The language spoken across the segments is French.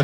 ce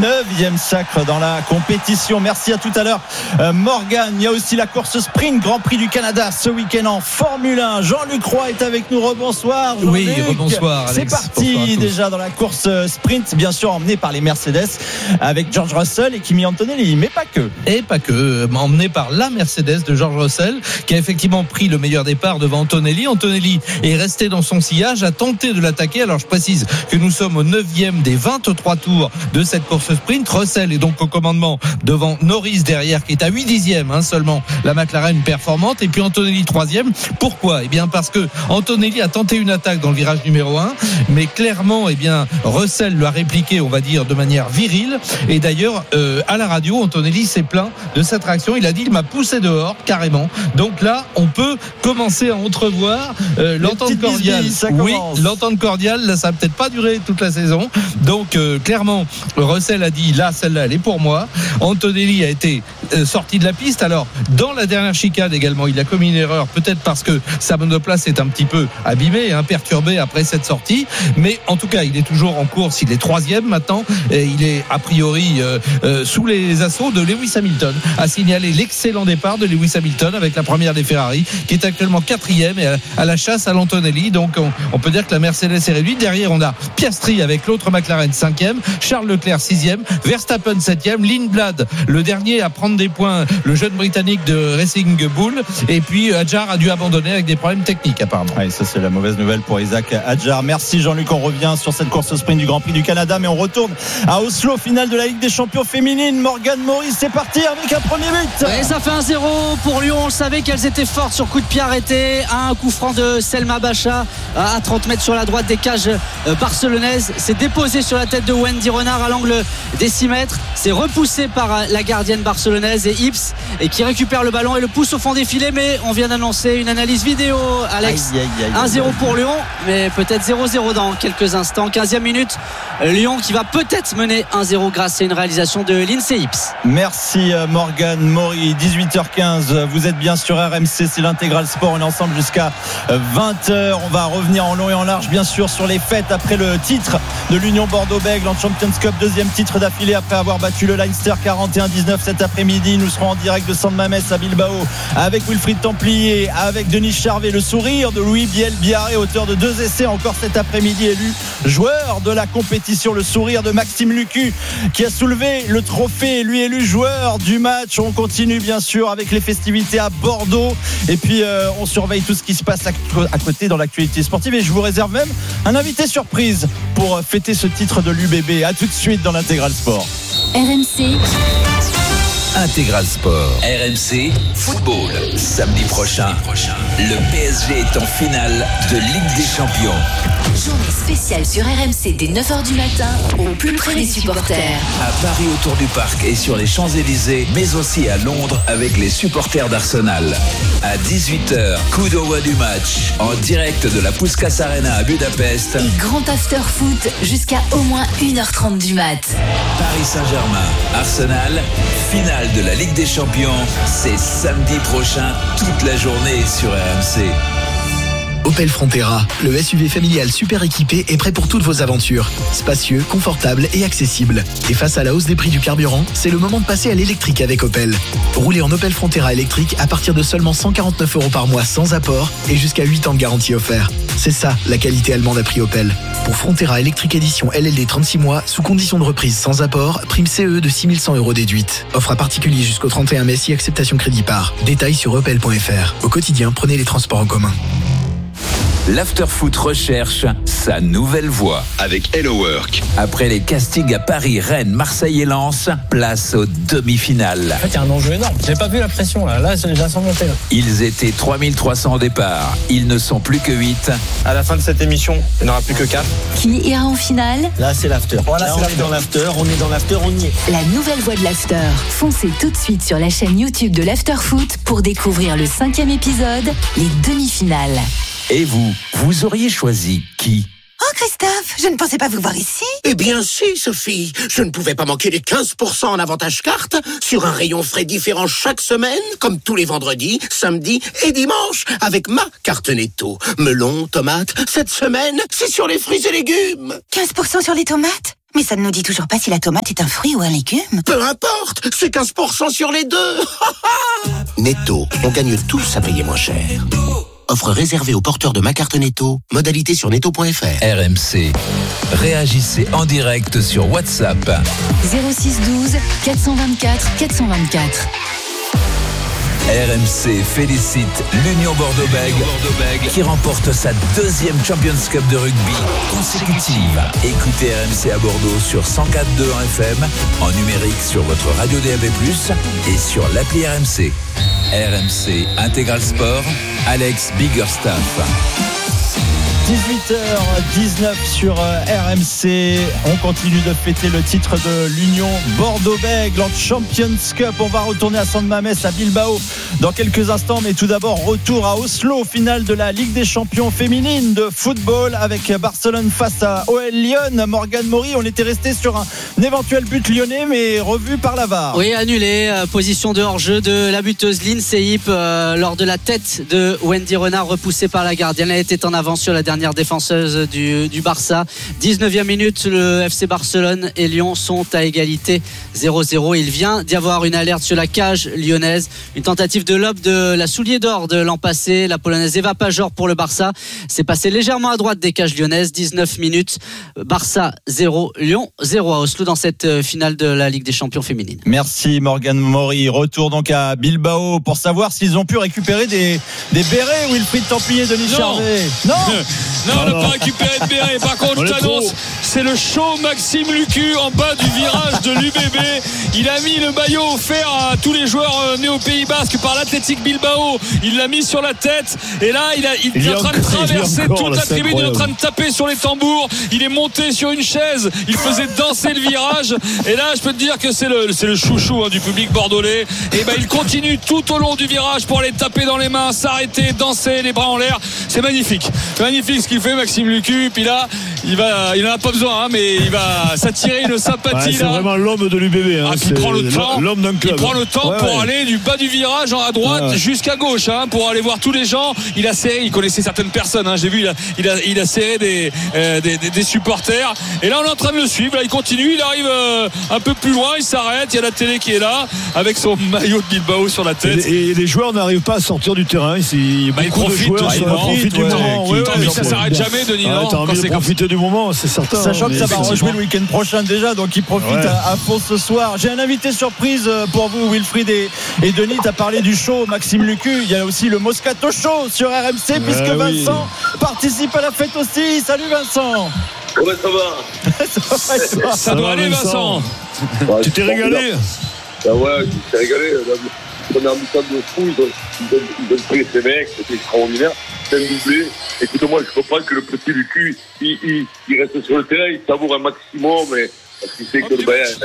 9e sacre dans la compétition. Merci, à tout à l'heure Morgane. Il y a aussi la course sprint Grand Prix du Canada ce week-end en Formule 1. Jean-Luc Roy est avec nous. Rebonsoir Jean-Luc. Oui, rebonsoir Alex. C'est parti déjà dans la course sprint, bien sûr emmené par les Mercedes avec George Russell et Kimi Antonelli, mais pas que. Et pas que, emmené par la Mercedes de George Russell qui a effectivement pris le meilleur départ devant Antonelli. Antonelli est resté dans son sillage, a tenté de l'attaquer. Alors je précise que nous sommes au 9e des 23 tours de cette course sprint. Russell est donc au commandement devant Norris derrière qui est à 8 dixièmes seulement la McLaren performante, et puis Antonelli 3e. Pourquoi ? Eh bien parce que Antonelli a tenté une attaque dans le virage numéro 1, mais clairement Russell lui a répliqué, on va dire, de manière virile. Et d'ailleurs à la radio, Antonelli s'est plaint de cette réaction. Il a dit: il m'a poussé dehors carrément. Donc là on peut commencer à entrevoir l'entente cordiale. Oui, l'entente cordiale, là, ça va peut-être pas durer toute la saison. Donc clairement Russell a dit: là, celle-là elle est pour moi. Antonelli a été sorti de la piste. Alors dans la dernière chicane également, il a commis une erreur, peut-être parce que sa monoplace est un petit peu abîmée, perturbée après cette sortie, mais en tout cas il est toujours en course. Il est 3e maintenant et il est a priori sous les assauts de Lewis Hamilton. A signalé l'excellent départ de Lewis Hamilton avec la première des Ferrari, qui est actuellement 4e et à la chasse à l'Antonelli. Donc on peut dire que la Mercedes est réduite. Derrière on a Piastri avec l'autre McLaren 5e, Charles Leclerc 6e, Verstappen 7e, Lindblad le dernier à prendre des points, le jeune britannique de Racing Bull, et puis Hadjar a dû abandonner avec des problèmes techniques apparemment. Ouais, ça c'est la mauvaise nouvelle pour Isaac Hadjar. Merci Jean-Luc, on revient sur cette course sprint du Grand Prix du Canada, mais on retourne à Oslo, finale de la Ligue des Champions féminine. Morgane Maurice, c'est parti avec un premier but. Et ça fait 1-0 pour Lyon. On le savait qu'elles étaient fortes sur coup de pied arrêté. Un coup franc de Selma Bacha à 30 mètres sur la droite des cages barcelonaises. C'est déposé sur la tête de Wendy Renard à l'angle des 6 mètres. C'est repoussé par la gardienne barcelonaise et Ips, et qui récupère le ballon et le pousse au fond des filets. Mais on vient d'annoncer une analyse vidéo, Alex. 1-0 pour Lyon, mais peut-être 0-0 dans quelques instants. 15e minute, Lyon qui va peut-être mener 1-0 grâce à une réalisation de Lindsay Ips. Merci Morgane Maury. 18h15, vous êtes bien sur RMC, c'est l'intégral sport. On est ensemble jusqu'à 20h. On va revenir en long et en large bien sûr sur les fêtes après le titre de l'Union Bordeaux-Bègles en Champions Cup, 2e titre d'affilée après avoir battu le Leinster 41-19 cet après-midi. Nous serons en direct de San Mamés à Bilbao avec Wilfried Templier, avec Denis Charvet, le sourire de Louis Biel-Biarré, auteur de 2 essais encore cet après-midi, élu joueur de la compétition, le sourire de Maxime Lucu qui a soulevé le trophée, lui élu joueur du match. On continue bien sûr avec les festivités à Bordeaux, et puis on surveille tout ce qui se passe à côté dans l'actualité sportive, et je vous réserve même un invité surprise pour fêter ce titre de l'UBB. À tout de suite dans l'intégral sport. RMC Intégral Sport. RMC Football. Samedi prochain, le PSG est en finale de Ligue des Champions. Journée spéciale sur RMC dès 9h du matin, au plus près des supporters. À Paris autour du parc et sur les Champs-Élysées, mais aussi à Londres avec les supporters d'Arsenal. À 18h, coup d'envoi du match en direct de la Puskás Arena à Budapest. Et grand after foot jusqu'à au moins 1h30 du mat. Paris Saint-Germain, Arsenal, finale de la Ligue des Champions, c'est samedi prochain, toute la journée sur RMC. Opel Frontera, le SUV familial super équipé est prêt pour toutes vos aventures. Spacieux, confortable et accessible. Et face à la hausse des prix du carburant, c'est le moment de passer à l'électrique avec Opel. Roulez en Opel Frontera électrique à partir de seulement 149 € par mois sans apport et jusqu'à 8 ans de garantie offert. C'est ça, la qualité allemande à prix Opel. Pour Frontera électrique édition LLD 36 mois, sous condition de reprise sans apport, prime CE de 6 100 € déduite. Offre à particulier jusqu'au 31 mai si acceptation crédit par. Détails sur opel.fr. Au quotidien, prenez les transports en commun. L'Afterfoot recherche sa nouvelle voix avec Hello Work. Après les castings à Paris, Rennes, Marseille et Lens, place aux demi-finales. En fait, il y a un enjeu énorme. J'ai pas vu la pression là. Là, je la sens monter. Ils étaient 3300 au départ. Ils ne sont plus que 8. À la fin de cette émission, il n'y en aura plus que 4. Qui ira en finale ? Là, c'est l'after. Voilà, là, c'est on est dans l'after, on est dans l'after, on y est. La nouvelle voix de l'after. Foncez tout de suite sur la chaîne YouTube de l'Afterfoot pour découvrir le 5e épisode, les demi-finales. Et vous auriez choisi qui ? Oh Christophe, je ne pensais pas vous voir ici. Eh bien si Sophie, je ne pouvais pas manquer les 15% en avantage carte sur un rayon frais différent chaque semaine, comme tous les vendredis, samedis et dimanches, avec ma carte Netto. Melon, tomates, cette semaine, c'est sur les fruits et légumes. 15% sur les tomates ? Mais ça ne nous dit toujours pas si la tomate est un fruit ou un légume. Peu importe, c'est 15% sur les deux. Netto, on gagne tous à payer moins cher. Offre réservée aux porteurs de ma carte Netto. Modalité sur netto.fr. RMC. Réagissez en direct sur WhatsApp. 06 12 424 424. RMC félicite l'Union Bordeaux-Bègles qui remporte sa 2e Champions Cup de rugby consécutive. Écoutez RMC à Bordeaux sur 104.2 FM, en numérique sur votre radio DAB+, et sur l'appli RMC. RMC Intégral Sport, Alex Biggerstaff. 18h19 sur RMC. On continue de fêter le titre de l'Union Bordeaux-Bègles en Champions Cup. On va retourner à San Mamés, à Bilbao dans quelques instants. Mais tout d'abord, retour à Oslo, finale de la Ligue des Champions féminine de football avec Barcelone face à OL Lyon. Morgane Maury, on était resté sur un éventuel but lyonnais, mais revu par la VAR. Oui, annulé. Position de hors-jeu de la buteuse Lynn Seip lors de la tête de Wendy Renard, repoussée par la gardienne. Elle était en avance sur la dernière défenseuse du Barça. 19e minute, le FC Barcelone et Lyon sont à égalité 0-0. Il vient d'y avoir une alerte sur la cage lyonnaise, une tentative de lob de la soulier d'or de l'an passé, la polonaise Eva Pajor pour le Barça. C'est passé légèrement à droite des cages lyonnaises. 19 minutes, Barça 0, Lyon 0 à Oslo dans cette finale de la Ligue des Champions féminine. Merci Morgane Maury. Retour donc à Bilbao pour savoir s'ils ont pu récupérer des bérets. Wilfried Templier, Denis Charvet. Non, on n'a pas récupéré de béret. Par contre, je t'annonce, c'est le show Maxime Lucu en bas du virage de l'UBB. Il a mis le maillot offert à tous les joueurs nés au Pays Basque par l'Athletic Bilbao. Il l'a mis sur la tête. Et là, il est en train de traverser toute la tribune. Il est en train de taper sur les tambours. Il est monté sur une chaise. Il faisait danser le virage. Et là, je peux te dire que c'est le chouchou du public bordelais. Et il continue tout au long du virage pour aller taper dans les mains, s'arrêter, danser, les bras en l'air. C'est magnifique. C'est magnifique ce qu'il fait Maxime Lucu. Puis là, il n'en a pas besoin, mais il va s'attirer une sympathie. C'est vraiment l'homme de l'UBB. Il prend le temps. L'homme d'un club. Il prend le temps pour aller du bas du virage à droite jusqu'à gauche, pour aller voir tous les gens. Il a serré, il connaissait certaines personnes. J'ai vu, il a serré des supporters. Et là, on est en train de le suivre. Là, il continue. Il arrive un peu plus loin. Il s'arrête. Il y a la télé qui est là avec son maillot de Bilbao sur la tête. Et les joueurs n'arrivent pas à sortir du terrain. Ils profitent du moment. Mais ça s'arrête jamais, Denis. Ils profitent du moment, c'est certain. Sachant que ça va rejouer le week-end prochain déjà, donc ils profitent à fond ce soir. J'ai un invité surprise pour vous, Wilfried et Denis. Tu as parlé du show Maxime Lucu. Il y a aussi le Moscato Show sur RMC, puisque Vincent participe à la fête aussi. Salut Vincent. Comment ça va? Ça doit aller, Vincent. Tu t'es régalé? Ouais, je me suis régalé. La première mi-temps de fou, ils ont pris ces mecs, c'était extraordinaire. C'est un doublé. Écoute-moi, je comprends que le petit Lucu, il reste sur le terrain, il savoure un maximum, mais parce qu'il sait que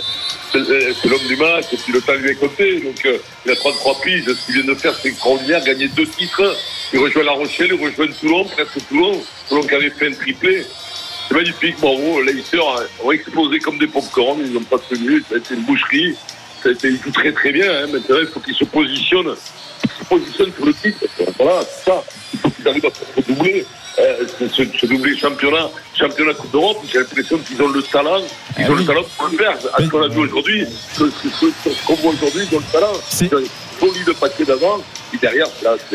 c'est l'homme du match, et puis le temps lui est compté. Donc il a 33 piges, ce qu'il vient de faire, c'est extraordinaire, gagner 2 titres. Il rejoint La Rochelle, il rejoint Toulon, presque Toulon qui avait fait un triplé. C'est magnifique, bravo. Les Leicester ont explosé comme des pop-corn, ils n'ont pas tenu, ça a été une boucherie. Ça a été très très bien. Maintenant, il faut qu'ils se positionnent sur le titre. Voilà, c'est ça. Il faut qu'ils arrivent à se doubler. Ce doublé championnat Coupe d'Europe, j'ai l'impression qu'ils ont le talent. Ils ont le talent pour le faire. À ce qu'on a vu aujourd'hui, ce qu'on voit aujourd'hui, ils ont le talent. Ils ont un solide paquet d'avant. Et derrière,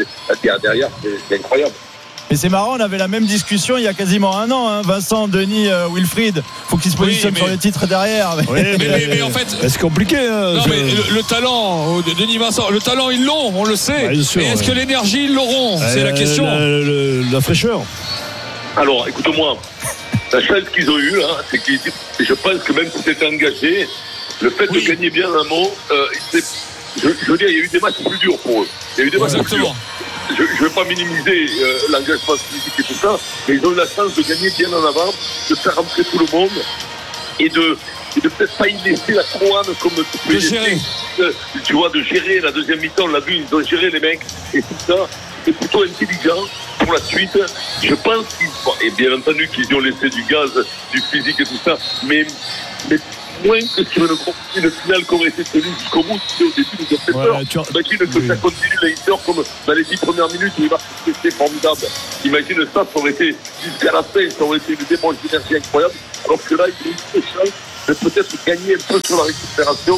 c'est incroyable. Mais c'est marrant, on avait la même discussion il y a quasiment un an, Vincent, Denis, Wilfried. Faut qu'ils se positionnent sur les titres derrière. Mais en fait, c'est compliqué. Non, mais le talent, Denis, Vincent, le talent ils l'ont, on le sait. Mais est-ce que l'énergie ils l'auront? C'est la question. La fraîcheur. Alors, écoute-moi, la chance qu'ils ont eue, c'est qu'ils, je pense que même si c'était engagé, le fait de gagner bien un mot, je veux dire, il y a eu des matchs plus durs pour eux. Il y a eu des matchs plus durs. Je ne veux pas minimiser l'engagement physique et tout ça, mais ils ont eu la chance de gagner bien en avant, de faire rentrer tout le monde et de peut-être pas y laisser la couronne comme tu peux gérer. Tu vois, de gérer la deuxième mi-temps, on l'a vu, ils ont géré les mecs et tout ça. C'est plutôt intelligent pour la suite. Je pense et bien entendu qu'ils ont laissé du gaz, du physique et tout ça, mais moins que sur une finale qui aurait été tenue jusqu'au bout, au début, nous a fait peur. Imagine que ça continue Leicester comme dans les 10 premières minutes où il va rester formidable. Imagine ça aurait été jusqu'à la fin, ça aurait été une démonstration d'énergie incroyable. Alors que là, il a eu une chance de peut-être gagner un peu sur la récupération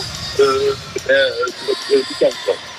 du camp.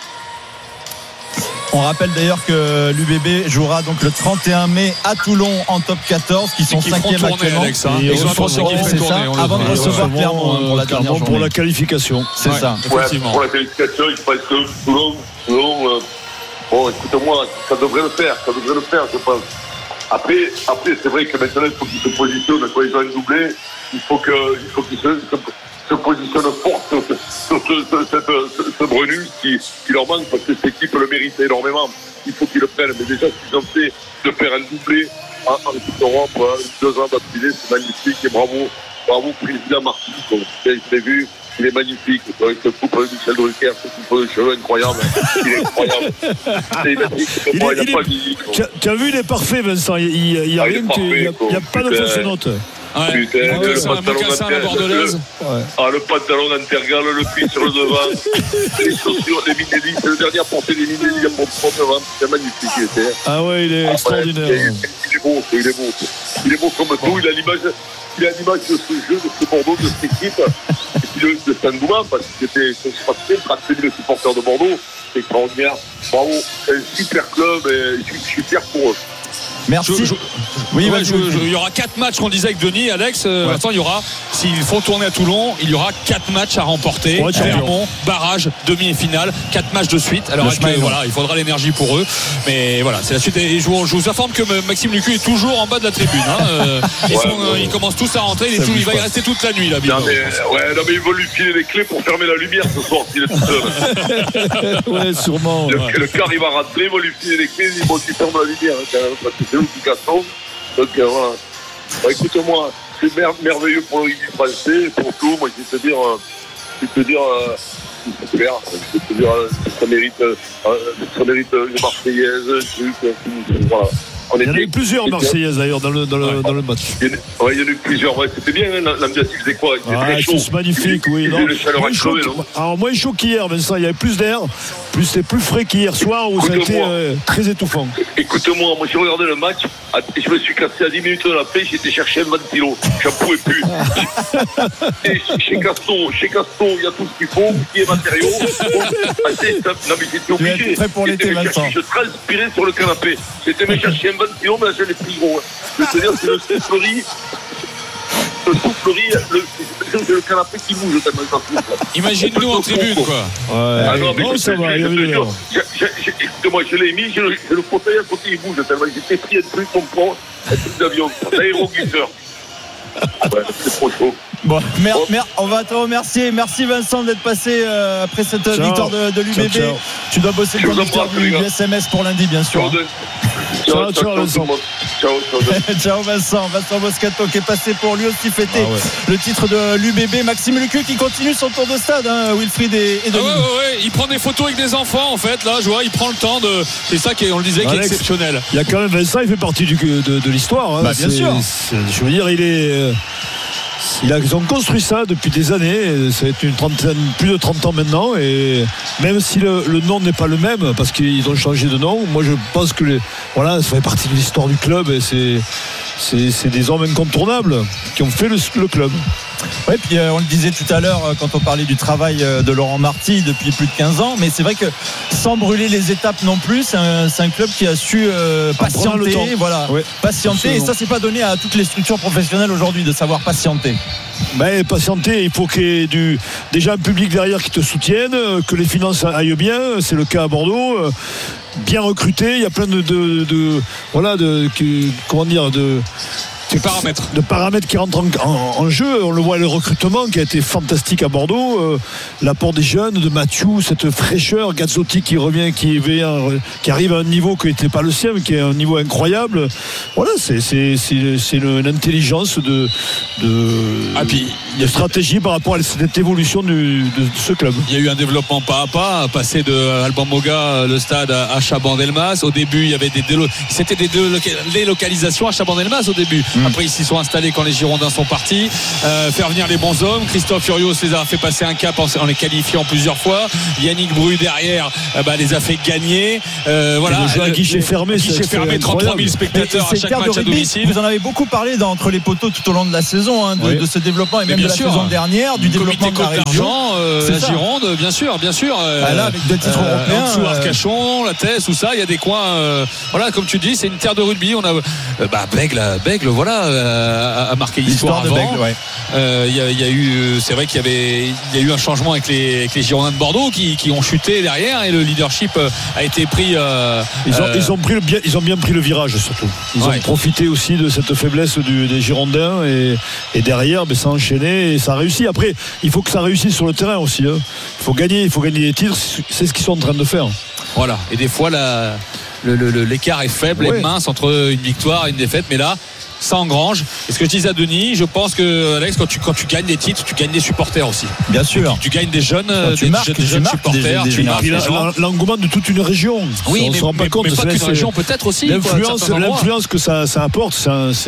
On rappelle d'ailleurs que l'UBB jouera donc le 31 mai à Toulon en top 14, qui sont 5e actuellement. Alex, hein. Ils ont annoncé qu'ils feraient tourner. Avant de recevoir Clermont pour la dernière journée. Pour la qualification. C'est ça. Ouais, pour la qualification, il pense que Toulon, bon, écoute-moi, ça devrait le faire, je pense. Après, c'est vrai que maintenant, il faut qu'ils se positionnent. Quand ils ont un doublé, il faut qu'ils se positionnent fort sur ce Brennus qui leur manque, parce que cette équipe le mérite énormément. Il faut qu'ils le prennent. Mais déjà, s'ils ont fait de faire un doublé en Coupe d'Europe, 2 ans d'affilée, c'est magnifique. Et bravo président Martin, comme vous avez vu. Il est magnifique, avec ce couple de Michel Drucker, ce couple de cheveux incroyable. Il est incroyable. Il n'a pas vieilli. Tu as vu, il est parfait, Vincent. Il n'y a rien, il n'y a pas de fausse note. Ouais. Putain, le pantalon Intergal, le puits sur le devant, les chaussures, les Minelli, c'est le dernier à porter des Minelli, il a pour 39 ans, c'est magnifique, il était. Ah ouais, il est extraordinaire. Il est beau comme tout, il a l'image de ce jeu, de ce Bordeaux, de cette équipe, et puis de Saint-Douma, parce que c'était, je sais pas si 30 000 supporters de Bordeaux, c'est extraordinaire. Bravo, c'est un super club, et je suis fier pour eux. Merci. Il y aura 4 matchs qu'on disait avec Denis, Alex. Maintenant, il y aura, s'ils font tourner à Toulon, il y aura 4 matchs à remporter. Clermont, barrage, demi et finale, 4 matchs de suite. Alors voilà, il faudra l'énergie pour eux. Mais voilà, c'est la suite. Et je vous informe que Maxime Lucu est toujours en bas de la tribune. Ils commencent tous à rentrer. Il va y rester toute la nuit là. Non mais ils vont lui filer les clés pour fermer la lumière ce soir s'il est tout seul. Ouais, sûrement. Le car il va rentrer, ils vont lui filer les clés, ils vont lui fermer la lumière. Parce que c'est eux qui cassent. Donc voilà. Écoute-moi, c'est merveilleux pour le rugby français, pour tout. Moi, je vais te dire, ça mérite une Marseillaise, voilà. Il y en a eu plusieurs Marseillaises d'ailleurs dans le match. Il y en a eu plusieurs. Ouais, c'était bien, l'ambiance il faisait quoi? Il faisait très chaud. C'est magnifique, oui. Moins chaud qu'hier, Vincent. Il y avait plus d'air. C'était plus frais qu'hier soir où ça a été très étouffant. Écoute-moi, moi j'ai regardé le match. Je me suis cassé à 10 minutes de la paix. J'ai été chercher un ventilo. J'en pouvais plus. Et chez Gaston, il y a tout ce qu'il faut, qui est matériaux. Non mais j'étais obligé. Prêt pour l'été, Vincent. Je transpirais sur le canapé. J'étais me chercher un ventilo, mais là j'ai les plus gros. C'est-à-dire c'est le soufflerie. Le canapé qui bouge tellement ça souffle. Imagine-nous en tribune, quoi. Ouais. Ah non, mais ça va, écoute-moi, je l'ai mis, j'ai le fauteuil à côté, il bouge tellement. J'étais pris un truc d'avion, l'aéroglisseur. Ouais, c'est trop chaud. Bon, on va te remercier. Merci Vincent d'être passé après cette victoire de l'UBB. Ciao. Tu dois bosser le conducteur du SMS pour lundi, bien sûr. Ciao Vincent. Ciao Vincent Moscato qui est passé pour lui aussi fêter le titre de l'UBB. Maxime Lucu qui continue son tour de stade, Wilfried et Denis. Il prend des photos avec des enfants en fait. Là, je vois, il prend le temps de. C'est ça qu'on le disait qui est exceptionnel. Il y a quand même Vincent, il fait partie de l'histoire. Bien sûr. Je veux dire, ils ont construit ça depuis des années. Ça a été plus de 30 ans maintenant. Et même si le nom n'est pas le même, parce qu'ils ont changé de nom, moi je pense que ça fait partie de l'histoire du club. Et c'est des hommes incontournables qui ont fait le club. Oui, puis on le disait tout à l'heure quand on parlait du travail de Laurent Marty depuis plus de 15 ans, mais c'est vrai que sans brûler les étapes non plus, c'est un club qui a su patienter, patienter, et ça c'est pas donné à toutes les structures professionnelles aujourd'hui de savoir patienter. Patienter, il faut qu'il y ait déjà un public derrière qui te soutienne, que les finances aillent bien, c'est le cas à Bordeaux, bien recruté, il y a plein de paramètres qui rentrent en jeu. On le voit, le recrutement qui a été fantastique à Bordeaux, l'apport des jeunes, de Mathieu, cette fraîcheur, Gazzotti qui revient, qui arrive à un niveau qui n'était pas le sien, mais qui est un niveau incroyable. Voilà, c'est l'intelligence de stratégie par rapport à cette évolution de ce club. Il y a eu un développement pas à pas, passer de Alban Moga, le stade, à Chabandelmas. Au début, il y avait c'était des délocalisations à Chabandelmas au début. Après, ils s'y sont installés quand les Girondins sont partis. Faire venir les bons hommes. Christophe Furios les a fait passer un cap en les qualifiant plusieurs fois. Yannick Bru derrière les a fait gagner. Voilà. Le jeu à guichet fermé, 33 000 spectateurs à chaque match à domicile. Vous en avez beaucoup parlé entre les poteaux tout au long de la saison, de ce développement et même de la saison dernière, du développement de la région. La Gironde, bien sûr. Là, avec 2 titres européens. Sous Arcachon, la Thèse, tout ça, il y a des coins. Voilà, comme tu dis, c'est une terre de rugby. On a Bègle, voilà, a marqué l'histoire avant. Il y a eu, c'est vrai qu'il y a eu un changement avec les Girondins de Bordeaux qui ont chuté derrière et le leadership a été pris. Ils ont bien pris le virage surtout. Ils ont profité aussi de cette faiblesse des Girondins et derrière, ça a enchaîné et ça a réussi. Après, il faut que ça réussisse sur le terrain aussi. Il faut gagner des titres. C'est ce qu'ils sont en train de faire. Voilà. Et des fois, l'écart est faible et mince entre une victoire et une défaite. Mais là, ça engrange. Et ce que je disais à Denis, je pense que Alex, quand tu gagnes des titres, tu gagnes des supporters aussi. Bien sûr. Tu gagnes des jeunes, des jeunes supporters. Tu marques l'engouement de toute une région. Oui, on ne se rend pas compte. Mais pas qu'une région, peut-être aussi. L'influence que ça apporte,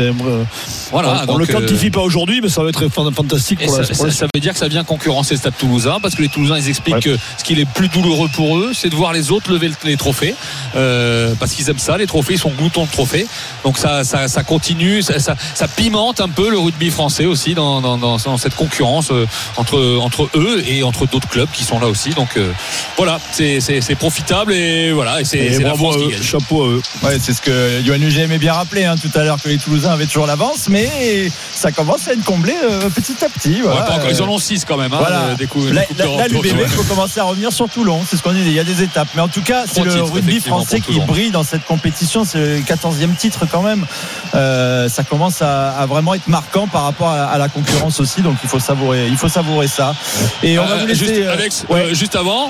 voilà. On ne le quantifie pas aujourd'hui, mais ça va être fantastique pour ça veut dire que ça vient concurrencer le Stade Toulousain, parce que les Toulousains, ils expliquent que ce qui est le plus douloureux pour eux, c'est de voir les autres lever les trophées, parce qu'ils aiment ça. Les trophées, ils sont gloutons de trophées. Donc ça continue. Ça pimente un peu le rugby français aussi dans cette concurrence entre eux et entre d'autres clubs qui sont là aussi. Donc voilà, c'est profitable et voilà, et c'est la France qui gagne. Chapeau à eux. Ouais, c'est ce que Yoann Huget aimait bien rappeler tout à l'heure, que les Toulousains avaient toujours l'avance, mais ça commence à être comblé petit à petit. Voilà. Ils en ont 6 quand même. Voilà. Là, l'UBB faut commencer à revenir sur Toulon. C'est ce qu'on dit. Il y a des étapes, mais en tout cas, c'est le rugby français qui brille dans cette compétition. C'est le 14e titre quand même. Ça commence à vraiment être marquant par rapport à la concurrence aussi, donc il faut savourer ça. Et on va vous laisser Alex, juste avant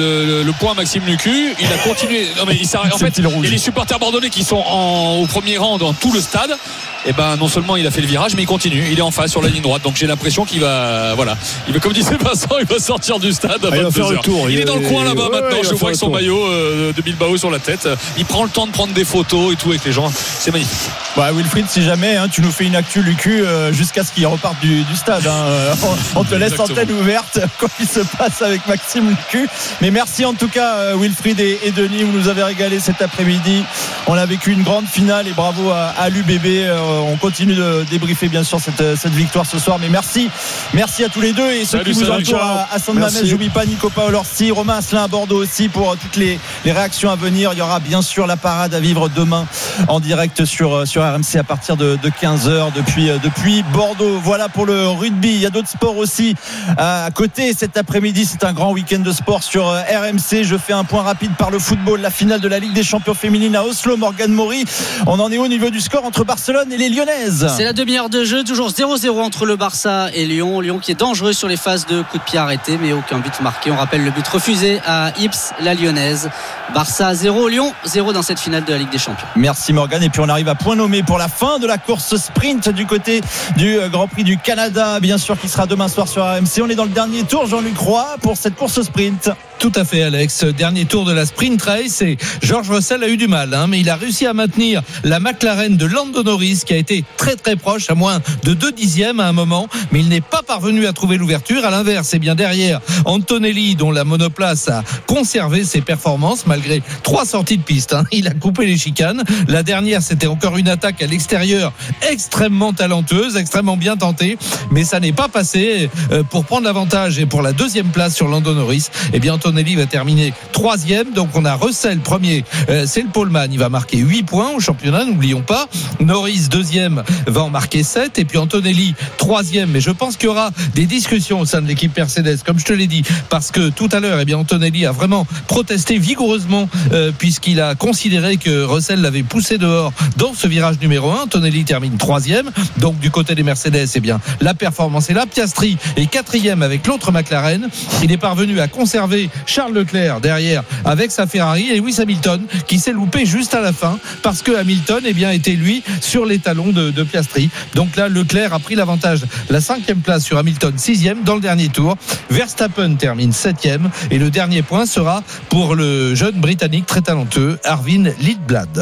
le point Maxime Lucu, il a continué. Non mais il s'arrête. En fait, il y a les supporters bordelais qui sont au premier rang dans tout le stade. Et non seulement il a fait le virage, mais il continue. Il est en face sur la ligne droite. Donc j'ai l'impression qu'il va, comme disait Vincent, il va sortir du stade à 22h. Il va faire le tour. Il est dans le coin là-bas maintenant. Je vois avec son maillot de Bilbao sur la tête. Il prend le temps de prendre des photos et tout avec les gens. C'est magnifique. Wilfried, si jamais tu nous fais une actu Lucu jusqu'à ce qu'il reparte du stade. On te laisse antenne ouverte quoi qu'il se passe avec Maxime Lucu. Mais merci en tout cas Wilfried et Denis, vous nous avez régalé cet après-midi. On a vécu une grande finale et bravo à l'UBB. On continue de débriefer bien sûr cette victoire ce soir, mais merci à tous les deux et ceux qui vous entourent à Saint-Mamès. J'oublie pas Nico Paolorsi, Romain Asselin à Bordeaux aussi pour toutes les réactions à venir. Il y aura bien sûr la parade à vivre demain en direct sur RMC à partir de 15h depuis Bordeaux. Voilà pour le rugby. Il y a d'autres sports aussi à côté cet après-midi. C'est un grand week-end de sport sur RMC. Je fais un point rapide par le football. La finale de la Ligue des Champions féminine à Oslo. Morgane Maury, on en est au niveau du score entre Barcelone et les Lyonnaises? C'est la demi-heure de jeu, toujours 0-0 entre le Barça et Lyon. Lyon qui est dangereux sur les phases de coups de pied arrêtés, mais aucun but marqué. On rappelle le but refusé à Ips, la Lyonnaise. Barça 0, Lyon 0 dans cette finale de la Ligue des Champions. Merci Morgane. Et puis on arrive à point nommé pour la fin de la course sprint du côté du Grand Prix du Canada, bien sûr, qui sera demain soir sur RMC. On est dans le dernier tour, Jean-Luc Roy, pour cette course sprint. Tout à fait Alex, dernier tour de la sprint race et George Russell a eu du mal mais il a réussi à maintenir la McLaren de Lando Norris qui a été très très proche, à moins de 2 dixièmes à un moment, mais il n'est pas parvenu à trouver l'ouverture. À l'inverse, c'est bien derrière Antonelli dont la monoplace a conservé ses performances malgré 3 sorties de piste. Il a coupé les chicanes. La dernière, c'était encore une attaque à l'extérieur extrêmement talentueuse, extrêmement bien tentée, mais ça n'est pas passé pour prendre l'avantage. Et pour la 2e place sur Lando Norris, bien Antonelli va terminer 3e. Donc on a Russell premier, c'est le poleman, il va marquer 8 points au championnat, n'oublions pas. Norris 2e va en marquer 7 et puis Antonelli 3e. Mais je pense qu'il y aura des discussions au sein de l'équipe Mercedes, comme je te l'ai dit, parce que tout à l'heure Antonelli a vraiment protesté vigoureusement puisqu'il a considéré que Russell l'avait poussé dehors dans ce virage numéro 1. Antonelli termine 3e. Donc du côté des Mercedes, la performance est là. Piastri est 4e avec l'autre McLaren. Il est parvenu à conserver Charles Leclerc derrière avec sa Ferrari et Lewis Hamilton qui s'est loupé juste à la fin parce que Hamilton était lui sur les talons de Piastri. Donc là Leclerc a pris l'avantage, la 5e place sur Hamilton, 6e dans le dernier tour. Verstappen termine 7e et le dernier point sera pour le jeune Britannique très talentueux Arvin Lidblad.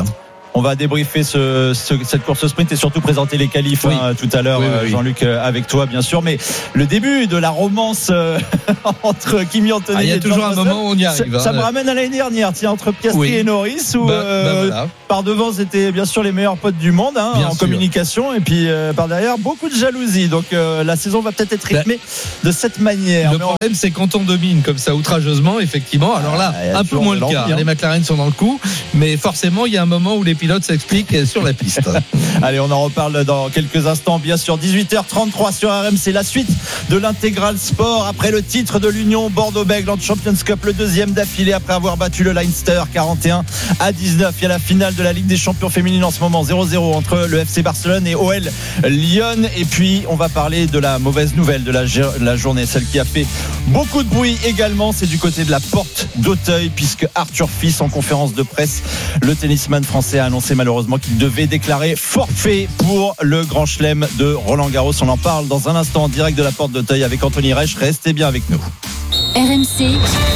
On va débriefer cette course sprint et surtout présenter les qualifs tout à l'heure, Jean-Luc, avec toi bien sûr. Mais le début de la romance entre Kimi Antonelli, il y a toujours un moment où on y arrive. Ça me ramène à l'année dernière, entre Piastri et Norris, où voilà. par devant c'était bien sûr les meilleurs potes du monde en communication, et puis par derrière beaucoup de jalousie. Donc la saison va peut-être être rythmée de cette manière. Le problème, c'est quand on domine comme ça outrageusement, effectivement. Alors là, un peu moins le cas. Les McLaren sont dans le coup, mais forcément, il y a un moment où les pilotes s'expliquent sur la piste. Allez, on en reparle dans quelques instants, bien sûr. 18h33 sur RMC, la suite de l'intégral sport après le titre de l'Union Bordeaux-Bègles en Champions Cup, le deuxième d'affilée après avoir battu le Leinster 41-19. Il y a la finale de la Ligue des Champions féminines en ce moment, 0-0 entre le FC Barcelone et OL Lyon. Et puis, on va parler de la mauvaise nouvelle de la journée, celle qui a fait beaucoup de bruit également, c'est du côté de la Porte d'Auteuil, puisque Arthur Fils, en conférence de presse, le tennisman français a annoncé malheureusement qu'il devait déclarer forfait pour le Grand Chelem de Roland-Garros. On en parle dans un instant en direct de la Porte d'Auteuil avec Anthony Reich. Restez bien avec nous. RMC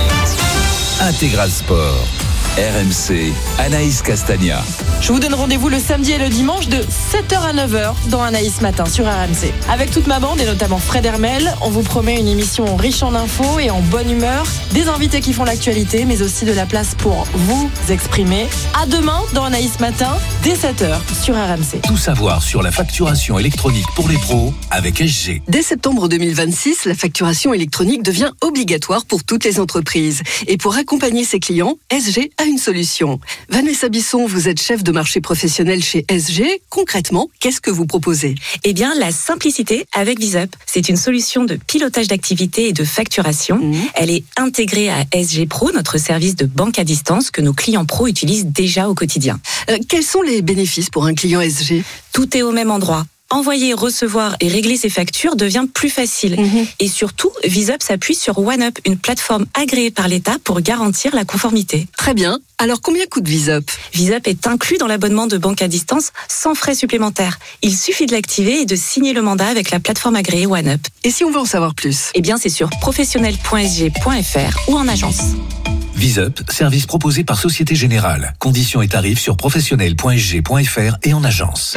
Intégral Sport. RMC, Anaïs Castagna. Je vous donne rendez-vous le samedi et le dimanche de 7h à 9h dans Anaïs Matin sur RMC. Avec toute ma bande et notamment Fred Hermel, on vous promet une émission riche en infos et en bonne humeur, des invités qui font l'actualité, mais aussi de la place pour vous exprimer. À demain dans Anaïs Matin, dès 7h sur RMC. Tout savoir sur la facturation électronique pour les pros avec SG. Dès septembre 2026, la facturation électronique devient obligatoire pour toutes les entreprises. Et pour accompagner ses clients, SG a une solution. Vanessa Bisson, vous êtes chef de marché professionnel chez SG. Concrètement, qu'est-ce que vous proposez ? Eh bien, la simplicité avec VisUp. C'est une solution de pilotage d'activité et de facturation. Elle est intégrée à SG Pro, notre service de banque à distance que nos clients pros utilisent déjà au quotidien. Quels sont les bénéfices pour un client SG ? Tout est au même endroit. Envoyer, recevoir et régler ses factures devient plus facile. Et surtout, VisUp s'appuie sur OneUp, une plateforme agréée par l'État pour garantir la conformité. Très bien. Alors, combien coûte VisUp ? VisUp est inclus dans l'abonnement de banque à distance sans frais supplémentaires. Il suffit de l'activer et de signer le mandat avec la plateforme agréée OneUp. Et si on veut en savoir plus ? Eh bien, c'est sur professionnel.sg.fr ou en agence. VisUp, service proposé par Société Générale. Conditions et tarifs sur professionnel.sg.fr et en agence.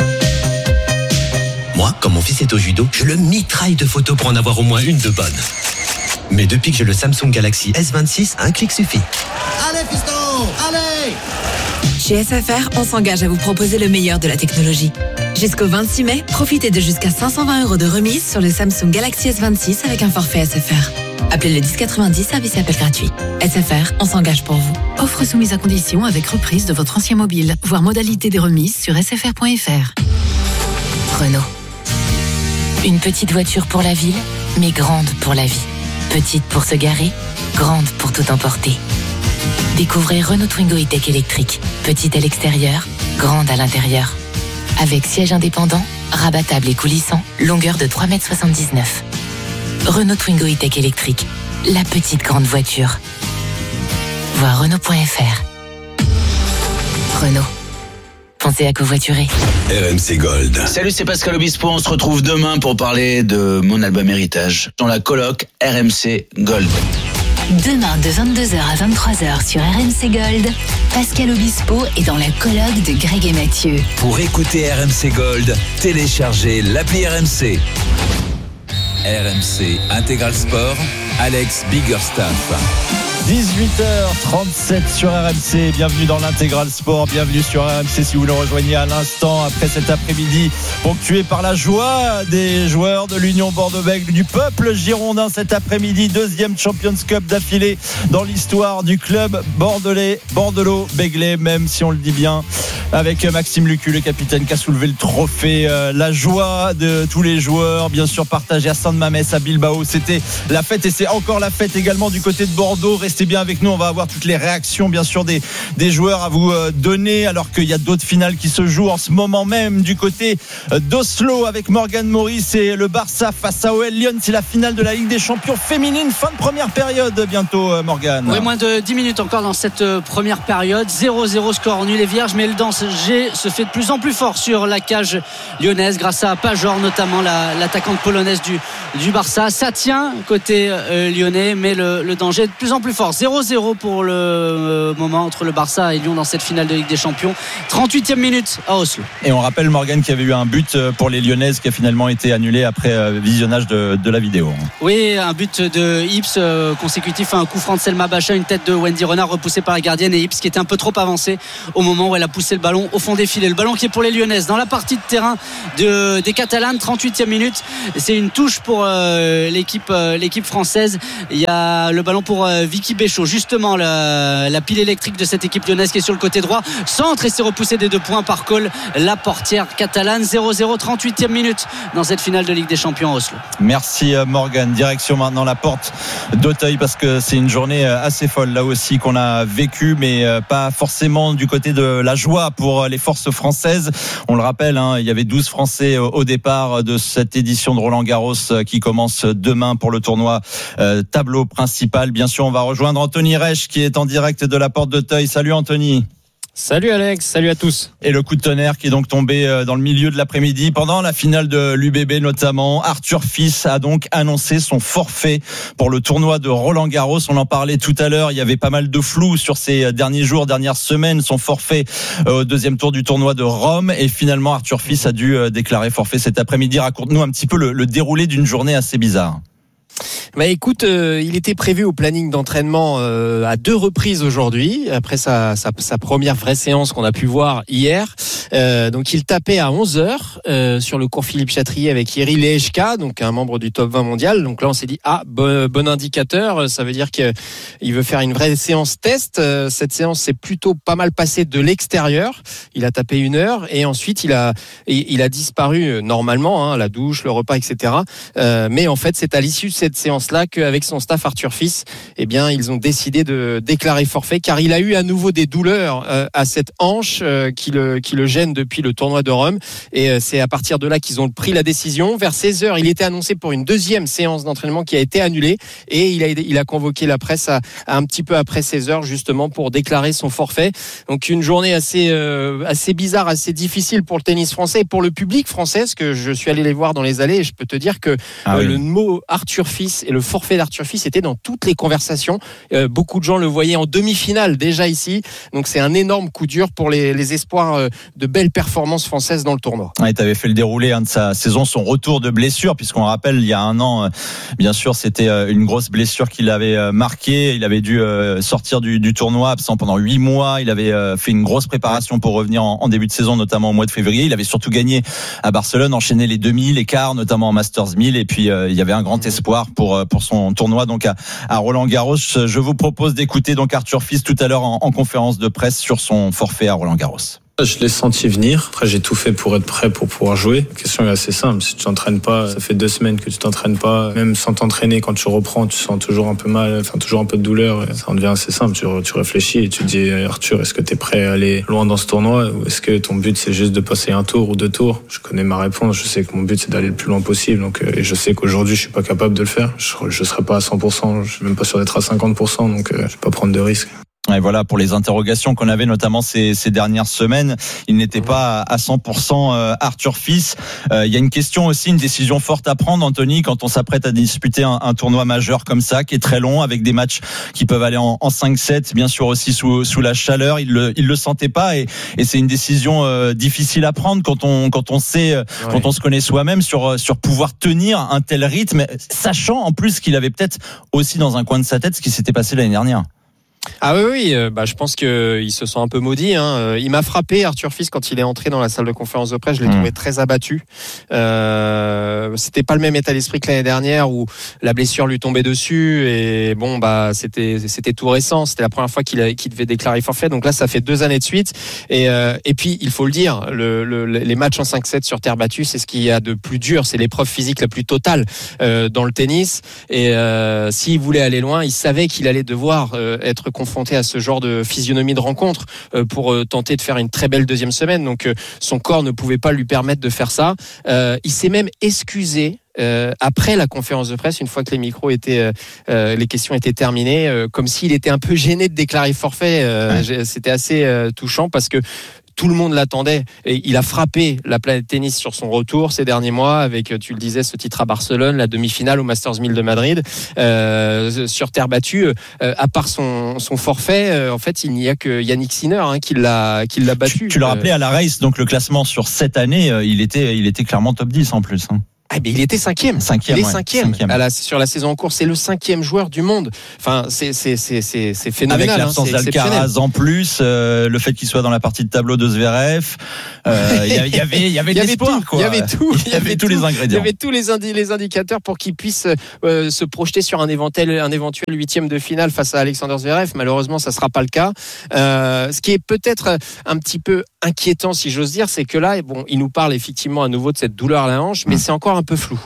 Moi, quand mon fils est au judo, je le mitraille de photos pour en avoir au moins une de bonne. Mais depuis que j'ai le Samsung Galaxy S26, un clic suffit. Allez, fiston, allez! Chez SFR, on s'engage à vous proposer le meilleur de la technologie. Jusqu'au 26 mai, profitez de jusqu'à 520 € de remise sur le Samsung Galaxy S26 avec un forfait SFR. Appelez le 1090, service et appel gratuit. SFR, on s'engage pour vous. Offre soumise à condition avec reprise de votre ancien mobile. Voir modalité des remises sur sfr.fr. Renault. Une petite voiture pour la ville, mais grande pour la vie. Petite pour se garer, grande pour tout emporter. Découvrez Renault Twingo E-Tech électrique. Petite à l'extérieur, grande à l'intérieur. Avec siège indépendant, rabattable et coulissant, longueur de 3,79 m. Renault Twingo E-Tech électrique. La petite grande voiture. Voir Renault.fr. Renault. Pensez à covoiturer. RMC Gold. Salut, c'est Pascal Obispo. On se retrouve demain pour parler de mon album Héritage dans la coloc RMC Gold. Demain de 22h à 23h sur RMC Gold, Pascal Obispo est dans la colloque de Greg et Mathieu. Pour écouter RMC Gold, téléchargez l'appli RMC. RMC Intégral Sport, Alex Biggerstaff. 18h37 sur RMC, bienvenue dans l'Intégral Sport, bienvenue sur RMC si vous le rejoignez à l'instant après cet après-midi ponctué par la joie des joueurs de l'Union Bordeaux-Bègles, du peuple girondin cet après-midi, deuxième Champions Cup d'affilée dans l'histoire du club bordelais, bordelot-béglé, même si on le dit bien, avec Maxime Lucu, le capitaine qui a soulevé le trophée, la joie de tous les joueurs, bien sûr partagée à Saint-Mamès, à Bilbao, c'était la fête et c'est encore la fête également du côté de Bordeaux. Restez bien avec nous, on va avoir toutes les réactions bien sûr des joueurs à vous donner alors qu'il y a d'autres finales qui se jouent en ce moment même du côté d'Oslo avec Morgan Morris et le Barça face à OL Lyon. C'est la finale de la Ligue des Champions féminine, fin de première période bientôt, Morgan. Oui, moins de 10 minutes encore dans cette première période, 0-0 score nul et vierge, mais le danger se fait de plus en plus fort sur la cage lyonnaise grâce à Pajor notamment, l'attaquante polonaise du Barça. Ça tient côté lyonnais, mais le danger est de plus en plus fort. 0-0 pour le moment entre le Barça et Lyon dans cette finale de Ligue des Champions. 38e minute à Oslo. Et on rappelle, Morgan, qu'il y avait eu un but pour les Lyonnaises qui a finalement été annulé après visionnage de la vidéo. Oui, un but de Ips consécutif à un coup franc de Selma Bacha, une tête de Wendy Renard repoussée par la gardienne, et Ips qui était un peu trop avancé au moment où elle a poussé le ballon au fond des filets. Le ballon qui est pour les Lyonnaises dans la partie de terrain des Catalanes. 38e minute, c'est une touche pour l'équipe française. Il y a le ballon pour Vicky Béchaud, justement la pile électrique de cette équipe lyonnaise qui est sur le côté droit, centre, et c'est repoussé des 2 points par Cole, la portière catalane. 0-0, 38e minute dans cette finale de Ligue des Champions à Oslo. Merci Morgan. Direction maintenant la porte d'Auteuil, parce que c'est une journée assez folle là aussi qu'on a vécue, mais pas forcément du côté de la joie pour les forces françaises. On le rappelle, il y avait 12 Français au départ de cette édition de Roland-Garros qui commence demain pour le tournoi tableau principal. Bien sûr, on va rejoindre Anthony Reich qui est en direct de la porte d'Auteuil. Salut Anthony. Salut Alex, salut à tous. Et le coup de tonnerre qui est donc tombé dans le milieu de l'après-midi pendant la finale de l'UBB notamment. Arthur Fils a donc annoncé son forfait pour le tournoi de Roland-Garros. On en parlait tout à l'heure, il y avait pas mal de flou sur ces derniers jours, dernières semaines. Son forfait au deuxième tour du tournoi de Rome, et finalement Arthur Fils a dû déclarer forfait cet après-midi. Raconte-nous un petit peu le déroulé d'une journée assez bizarre. Bah écoute, il était prévu au planning d'entraînement à 2 reprises aujourd'hui, après sa première vraie séance qu'on a pu voir hier. Donc il tapait à 11h sur le cours Philippe Chatrier avec Yeri Lehechka, donc un membre du top 20 mondial. Donc là on s'est dit bon indicateur, ça veut dire qu'il veut faire une vraie séance test. Cette séance s'est plutôt pas mal passée de l'extérieur. Il a tapé 1 heure et ensuite il a disparu normalement, la douche, le repas, etc. Mais en fait c'est à l'issue de cette séance-là qu'avec son staff Arthur Fils, ils ont décidé de déclarer forfait, car il a eu à nouveau des douleurs à cette hanche qui le gêne depuis le tournoi de Rome, et c'est à partir de là qu'ils ont pris la décision. Vers 16h, il était annoncé pour une deuxième séance d'entraînement qui a été annulée, et il a convoqué la presse à un petit peu après 16h justement pour déclarer son forfait. Donc une journée assez bizarre, assez difficile pour le tennis français et pour le public français, parce que je suis allé les voir dans les allées et je peux te dire que le mot Arthur Fils et le forfait d'Arthur Fils était dans toutes les conversations. Beaucoup de gens le voyaient en demi-finale déjà ici, donc c'est un énorme coup dur pour les espoirs de belles performances françaises dans le tournoi. Tu avais fait le déroulé de sa saison, son retour de blessure, puisqu'on rappelle, il y a un an, bien sûr, c'était une grosse blessure qui l'avait marqué. Il avait dû sortir du tournoi absent pendant 8 mois. Il avait fait une grosse préparation pour revenir en début de saison, notamment au mois de février. Il avait surtout gagné à Barcelone, enchaîné les 2000, les quarts, notamment en Masters 1000, et puis il y avait un grand espoir pour son tournoi donc à Roland-Garros. Je vous propose d'écouter donc Arthur Fils tout à l'heure en conférence de presse sur son forfait à Roland-Garros. Je l'ai senti venir. Après, j'ai tout fait pour être prêt pour pouvoir jouer. La question est assez simple. Si tu t'entraînes pas, ça fait 2 semaines que tu t'entraînes pas. Même sans t'entraîner, quand tu reprends, tu sens toujours un peu mal, toujours un peu de douleur. Ça en devient assez simple. Tu réfléchis et tu te dis, Arthur, est-ce que tu es prêt à aller loin dans ce tournoi, ou est-ce que ton but c'est juste de passer un tour ou 2 tours? Je connais ma réponse. Je sais que mon but c'est d'aller le plus loin possible. Donc, et je sais qu'aujourd'hui je suis pas capable de le faire. Je serai pas à 100%. Je suis même pas sûr d'être à 50%. Donc, je vais pas prendre de risques. Et voilà pour les interrogations qu'on avait notamment ces dernières semaines. Il n'était pas à 100% Arthur Fils. Il y a une question aussi, une décision forte à prendre, Anthony, quand on s'apprête à disputer un tournoi majeur comme ça, qui est très long, avec des matchs qui peuvent aller en 5-7, bien sûr aussi sous la chaleur. Il le sentait pas, et c'est une décision difficile à prendre quand on sait, quand on se connaît soi-même sur pouvoir tenir un tel rythme, sachant en plus qu'il avait peut-être aussi dans un coin de sa tête ce qui s'était passé l'année dernière. Ah oui, je pense qu'ils se sont un peu maudits. Il m'a frappé, Arthur Fils, quand il est entré dans la salle de conférence de presse. Je l'ai trouvé très abattu. C'était pas le même état d'esprit que l'année dernière où la blessure lui tombait dessus, et c'était tout récent. C'était la première fois qu'il devait déclarer forfait. Donc là, ça fait 2 années de suite. Et puis, il faut le dire, les matchs en 5-7 sur terre battue, c'est ce qu'il y a de plus dur. C'est l'épreuve physique la plus totale dans le tennis. Et s'il voulait aller loin, il savait qu'il allait devoir être confronté à ce genre de physionomie de rencontre pour tenter de faire une très belle deuxième semaine. Donc son corps ne pouvait pas lui permettre de faire ça. Il s'est même excusé après la conférence de presse, une fois que les questions étaient terminées, comme s'il était un peu gêné de déclarer forfait. C'était assez touchant, parce que tout le monde l'attendait. Et il a frappé la planète tennis sur son retour ces derniers mois avec, tu le disais, ce titre à Barcelone, la demi-finale au Masters 1000 de Madrid, sur terre battue. À part son forfait, en fait, il n'y a que Yannick Sinner qui l'a battu. Tu l'as rappelé à la race, donc le classement sur cette année, il était clairement top 10 en plus. Ah, mais il était cinquième. Il est cinquième. Sur la saison en cours, c'est le 5e joueur du monde. Enfin, c'est phénoménal. Avec l'absence d'Alcaraz en plus, le fait qu'il soit dans la partie de tableau de Zverev, il y avait de l'espoir, quoi. Il y avait tout. Il y avait tous les ingrédients. Il y avait tous les indicateurs pour qu'il puisse se projeter sur un éventuel 8e de finale face à Alexander Zverev. Malheureusement, ça sera pas le cas. Ce qui est peut-être un petit peu inquiétant, si j'ose dire, c'est que là, il nous parle effectivement à nouveau de cette douleur à la hanche, mais c'est encore un peu flou.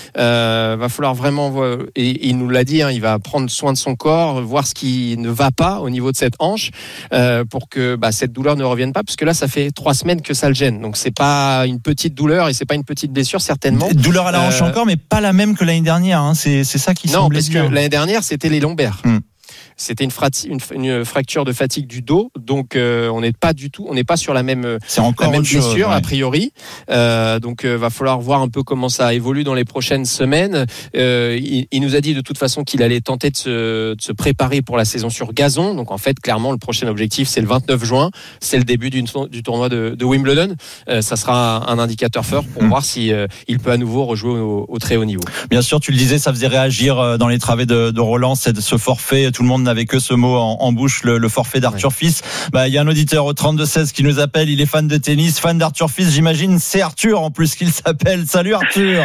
Va falloir vraiment, et il nous l'a dit, il va prendre soin de son corps, voir ce qui ne va pas au niveau de cette hanche, pour que cette douleur ne revienne pas, parce que là, ça fait 3 semaines que ça le gêne. Donc c'est pas une petite douleur et c'est pas une petite blessure certainement. Douleur à la hanche encore, mais pas la même que l'année dernière. C'est ça qui semblait dire. Non, parce que l'année dernière, c'était les lombaires. C'était une fracture de fatigue du dos, donc on n'est pas sur la même blessure a priori. Donc va falloir voir un peu comment ça évolue dans les prochaines semaines. Il nous a dit de toute façon qu'il allait tenter de se préparer pour la saison sur gazon. Donc en fait, clairement, le prochain objectif, c'est le 29 juin, c'est le début du tournoi de Wimbledon. Ça sera un indicateur fort pour voir si il peut à nouveau rejouer au très haut niveau. Bien sûr, tu le disais, ça faisait réagir dans les travées de Roland, ce forfait. Tout le monde n'avait que ce mot en bouche, le forfait d'Arthur Fils. Il y a un auditeur au 32-16 qui nous appelle, il est fan de tennis, fan d'Arthur Fils, j'imagine. C'est Arthur en plus qu'il s'appelle. Salut Arthur.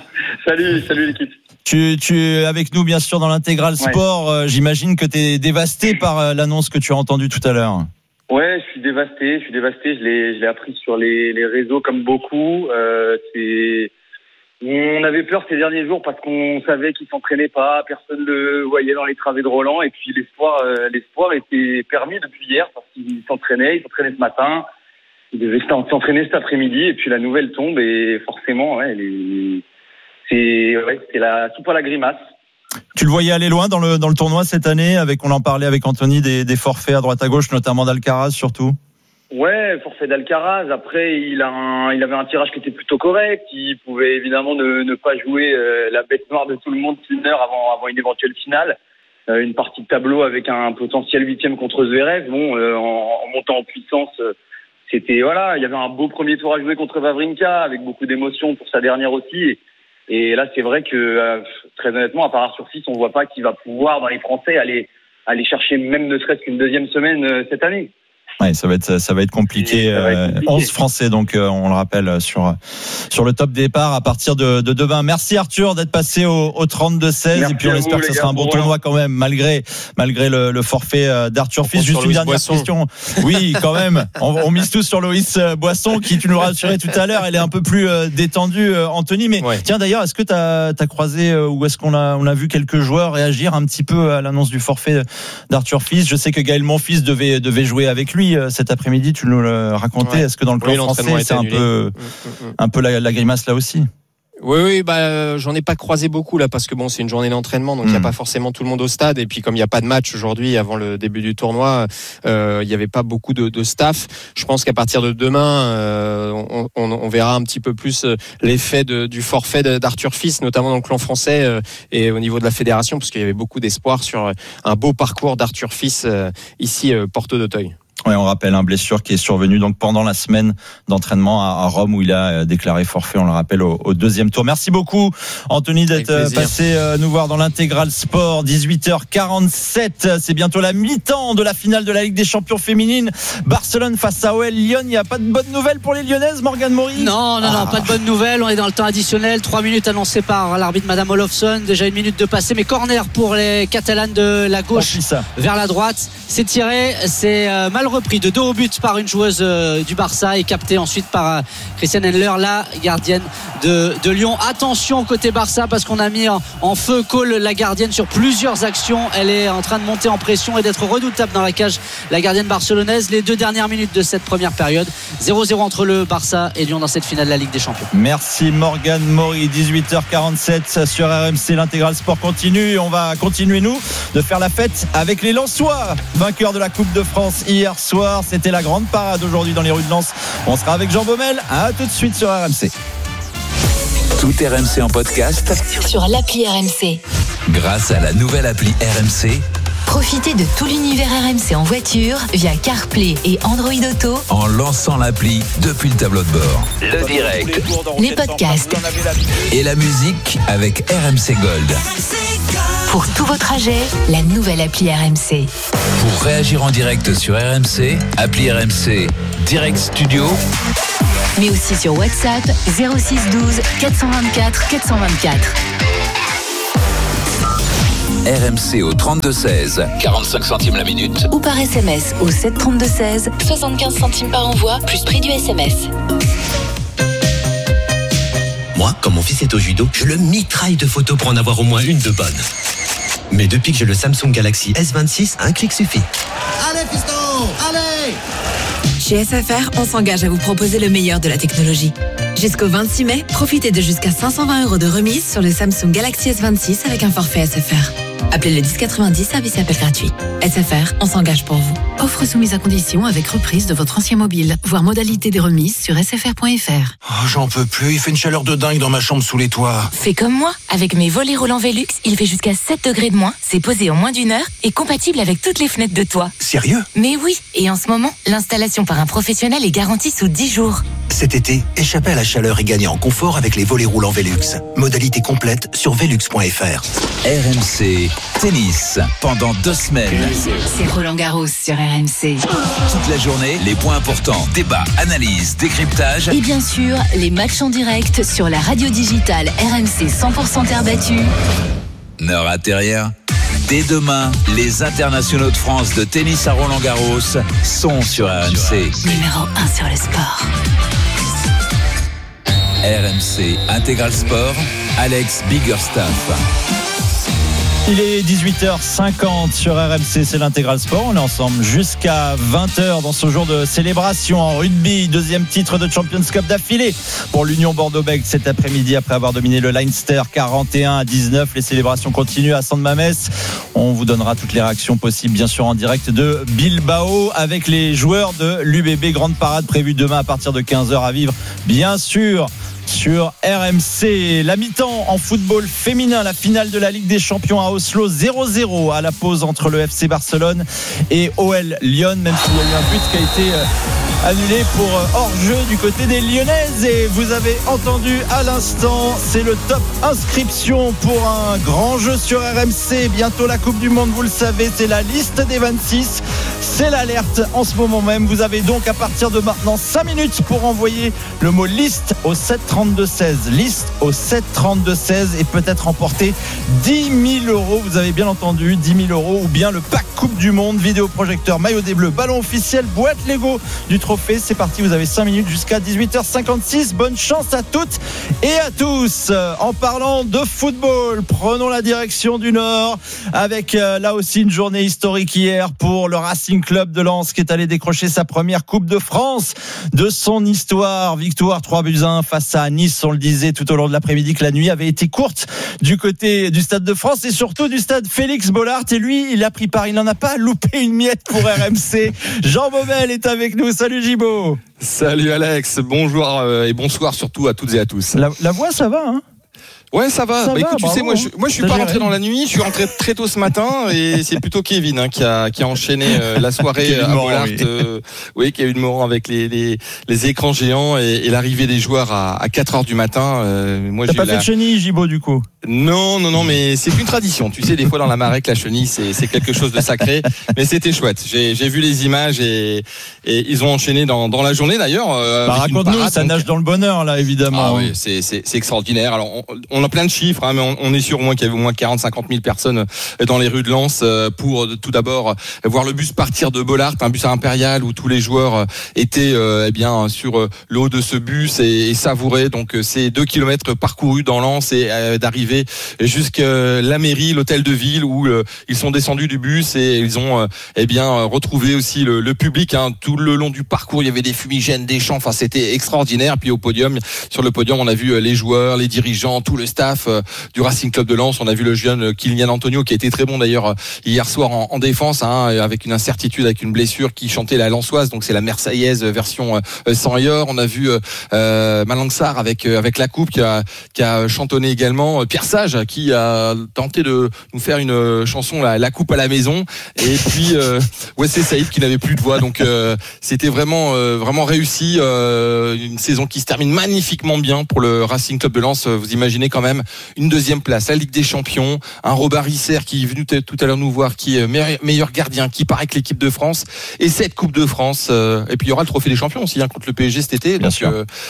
Salut l'équipe. Tu es avec nous bien sûr dans l'intégral sport. J'imagine que tu es dévasté par l'annonce que tu as entendue tout à l'heure. Ouais, je suis dévasté. Je l'ai appris sur les réseaux comme beaucoup. On avait peur ces derniers jours parce qu'on savait qu'il s'entraînait pas, personne le voyait dans les travées de Roland, et puis l'espoir était permis depuis hier parce qu'il s'entraînait ce matin, il devait s'entraîner cet après-midi, et puis la nouvelle tombe et forcément c'est la soupe à la grimace. Tu le voyais aller loin dans le tournoi cette année, on en parlait avec Anthony des forfaits à droite à gauche, notamment d'Alcaraz surtout. Ouais, forfait d'Alcaraz. Après, il avait un tirage qui était plutôt correct. Il pouvait évidemment ne pas jouer la bête noire de tout le monde Sinner avant une éventuelle finale. Une partie de tableau avec un potentiel 8e contre Zverev. En montant en puissance, c'était il y avait un beau premier tour à jouer contre Wawrinka avec beaucoup d'émotion pour sa dernière aussi. Et là, c'est vrai que très honnêtement, à part Arthur Fils, on voit pas qu'il va pouvoir dans les Français aller chercher même ne serait-ce qu'une deuxième semaine cette année. Ouais, ça va être compliqué. 11 Français, donc on le rappelle sur le top départ à partir de demain. Merci Arthur d'être passé au 32-16, et puis on espère que ce sera un bon tournoi quand même, malgré le forfait d'Arthur Fils. Juste une dernière question. Oui, quand même. On mise tous sur Loïs Boisson, qui, tu nous rassurais tout à l'heure, elle est un peu plus détendue, Anthony. Mais tiens, d'ailleurs, est-ce que t'as croisé ou est-ce qu'on a vu quelques joueurs réagir un petit peu à l'annonce du forfait d'Arthur Fils? Je sais que Gaël Monfils devait jouer avec lui cet après-midi, tu nous le racontais. Est-ce que dans le club français, c'est un peu la grimace là aussi? Oui, j'en ai pas croisé beaucoup là parce que c'est une journée d'entraînement, donc il y a pas forcément tout le monde au stade, et puis comme il y a pas de match aujourd'hui avant le début du tournoi, il y avait pas beaucoup de staff. Je pense qu'à partir de demain, on verra un petit peu plus l'effet du forfait d'Arthur Fils, notamment dans le clan français et au niveau de la fédération, parce qu'il y avait beaucoup d'espoir sur un beau parcours d'Arthur Fils ici porte d'Auteuil. Ouais, on rappelle une blessure qui est survenue donc pendant la semaine d'entraînement à Rome, où il a déclaré forfait, on le rappelle, au deuxième tour. Merci beaucoup Anthony d'être passé nous voir dans l'intégral sport. 18h47, c'est bientôt la mi-temps de la finale de la Ligue des Champions féminines. Barcelone face à OL Lyon. Il n'y a pas de bonnes nouvelles pour les Lyonnaises, Morgane Maury? Non, pas de bonnes nouvelles. On est dans le temps additionnel, 3 minutes annoncées par l'arbitre Madame Olofsson, déjà 1 minute de passé, mais corner pour les Catalanes de la gauche vers la droite. C'est tiré, c'est mal repris de 2 au but par une joueuse du Barça et capté ensuite par Christiane Endler, la gardienne de Lyon. Attention côté Barça, parce qu'on a mis en feu Cole, la gardienne, sur plusieurs actions. Elle est en train de monter en pression et d'être redoutable dans la cage, la gardienne barcelonaise. Les 2 dernières minutes de cette première période, 0-0 entre le Barça et Lyon dans cette finale de la Ligue des Champions. Merci Morgane Maury. 18h47 sur RMC, l'intégral sport continue. On va continuer nous de faire la fête avec les Lensois, vainqueurs de la Coupe de France hier soir. C'était la grande parade aujourd'hui dans les rues de Lens. On sera avec Jean Baumel. À tout de suite sur RMC. Tout RMC en podcast Sur l'appli RMC. grâce à la nouvelle appli RMC. Profitez de tout l'univers RMC en voiture via CarPlay et Android Auto. En lançant l'appli depuis le tableau de bord. Le direct. Les podcasts. Et la musique avec RMC Gold. Pour tous vos trajets, la nouvelle appli RMC. Pour réagir en direct sur RMC, appli RMC Direct Studio. Mais aussi sur WhatsApp 06 12 424 424. RMC au 32-16, 45 centimes la minute. Ou par SMS au 732-16, 75 centimes par envoi, plus prix du SMS. Moi, comme mon fils est au judo, je le mitraille de photos pour en avoir au moins une de bonne. Mais depuis que j'ai le Samsung Galaxy S26, un clic suffit. Allez, fiston, allez! Chez SFR, on s'engage à vous proposer le meilleur de la technologie. Jusqu'au 26 mai, profitez de jusqu'à 520 € de remise sur le Samsung Galaxy S26 avec un forfait SFR. Appelez le 1090, service et appel gratuit. SFR, on s'engage pour vous. Offre soumise à condition avec reprise de votre ancien mobile. Voir modalité des remises sur sfr.fr. Oh, j'en peux plus, il fait une chaleur de dingue dans ma chambre sous les toits. Fais comme moi, avec mes volets roulants Velux, il fait jusqu'à 7 degrés de moins, c'est posé en moins d'1 heure et compatible avec toutes les fenêtres de toit. Sérieux? Mais oui, et en ce moment, l'installation par un professionnel est garantie sous 10 jours. Cet été, échappez à la chaleur et gagnez en confort avec les volets roulants Velux. Modalité complète sur velux.fr. RMC Tennis pendant 2 semaines. C'est Roland Garros sur RMC. Toute la journée, les points importants, débats, analyses, décryptage. Et bien sûr, les matchs en direct sur la radio digitale RMC 100% terre battue. Ne ratez rien. Dès demain, les internationaux de France de tennis à Roland-Garros sont sur RMC. Numéro 1 sur le sport. RMC Intégral Sport, Alex Biggerstaff. Il est 18h50 sur RMC, c'est l'Intégral Sport. On est ensemble jusqu'à 20h dans ce jour de célébration en rugby. 2e titre de Champions Cup d'affilée pour l'Union Bordeaux-Bègles cet après-midi après avoir dominé le Leinster 41-19. Les célébrations continuent à San-Mamés. On vous donnera toutes les réactions possibles, bien sûr, en direct de Bilbao avec les joueurs de l'UBB. Grande parade prévue demain à partir de 15h à vivre, bien sûr, sur RMC. La mi-temps en football féminin, la finale de la Ligue des Champions à Oslo, 0-0 à la pause entre le FC Barcelone et OL Lyon, même s'il y a eu un but qui a été annulé pour hors-jeu du côté des Lyonnaises. Et vous avez entendu à l'instant, c'est le top inscription pour un grand jeu sur RMC. Bientôt la Coupe du Monde, vous le savez, c'est la liste des 26. C'est l'alerte en ce moment même. Vous avez donc à partir de maintenant 5 minutes pour envoyer le mot liste au 732-16. Liste au 732-16 et peut-être remporter 10 000 €. Vous avez bien entendu, 10 000 € ou bien le pack Coupe du Monde, vidéoprojecteur, maillot des Bleus, ballon officiel, boîte Lego du trophée. C'est parti, vous avez 5 minutes jusqu'à 18h56. Bonne chance à toutes et à tous. En parlant de football, prenons la direction du Nord avec là aussi une journée historique hier pour le Racing Club de Lens qui est allé décrocher sa première Coupe de France de son histoire. Victoire 3-1 face à Nice. On le disait tout au long de l'après-midi que la nuit avait été courte du côté du Stade de France et surtout du stade Félix Bollaert. Et lui, il a pris part. Il n'en a pas loupé une miette pour RMC. Jean Baumel est avec nous. Salut Gibo. Salut Alex. Bonjour et bonsoir surtout à toutes et à tous. La voix, ça va, hein? Ouais, ça va. Ça va, écoute, tu sais, moi, je suis pas rentré dans la nuit. Je suis rentré très tôt ce matin et c'est plutôt Kevin qui a enchaîné la soirée à Bollaert. Oui, qui a eu le moment avec les écrans géants et l'arrivée des joueurs à 4h du matin. Moi, t'as pas fait de chenille, Gibo, du coup? Non, mais c'est une tradition. Tu sais, des fois dans la Marek, la chenille, c'est quelque chose de sacré. Mais c'était chouette. J'ai vu les images et ils ont enchaîné dans la journée d'ailleurs. Raconte-nous, ça nage dans le bonheur là, évidemment. Ah oui, c'est extraordinaire. Alors on a plein de chiffres, hein, mais on est sûr au moins qu'il y avait au moins 40-50 000 personnes dans les rues de Lens pour tout d'abord voir le bus partir de Bollaert, un bus impérial où tous les joueurs étaient sur le haut de ce bus et savouraient donc ces 2 kilomètres parcourus dans Lens et d'arriver jusqu'à la mairie, l'hôtel de ville où ils sont descendus du bus et ils ont retrouvé aussi le public. Hein, tout le long du parcours, il y avait des fumigènes, des chants. Enfin, c'était extraordinaire. Puis sur le podium, on a vu les joueurs, les dirigeants, tout le le staff du Racing Club de Lens. On a vu le jeune Kylian Antonio qui a été très bon d'ailleurs hier soir en défense, avec une incertitude, avec une blessure, qui chantait la lensoise, donc c'est la Marseillaise version sans ailleurs. On a vu Malang Sarr avec la coupe qui a chantonné également. Pierre Sage qui a tenté de nous faire une chanson la coupe à la maison, et puis Wesley Saïd qui n'avait plus de voix, donc c'était vraiment réussi, une saison qui se termine magnifiquement bien pour le Racing Club de Lens. Vous imaginez quand même une deuxième place, la Ligue des Champions, un Robert Risser qui est venu tout à l'heure nous voir, qui est meilleur gardien, qui part avec l'équipe de France, et cette Coupe de France, et puis il y aura le Trophée des Champions aussi contre le PSG cet été. Bien sûr.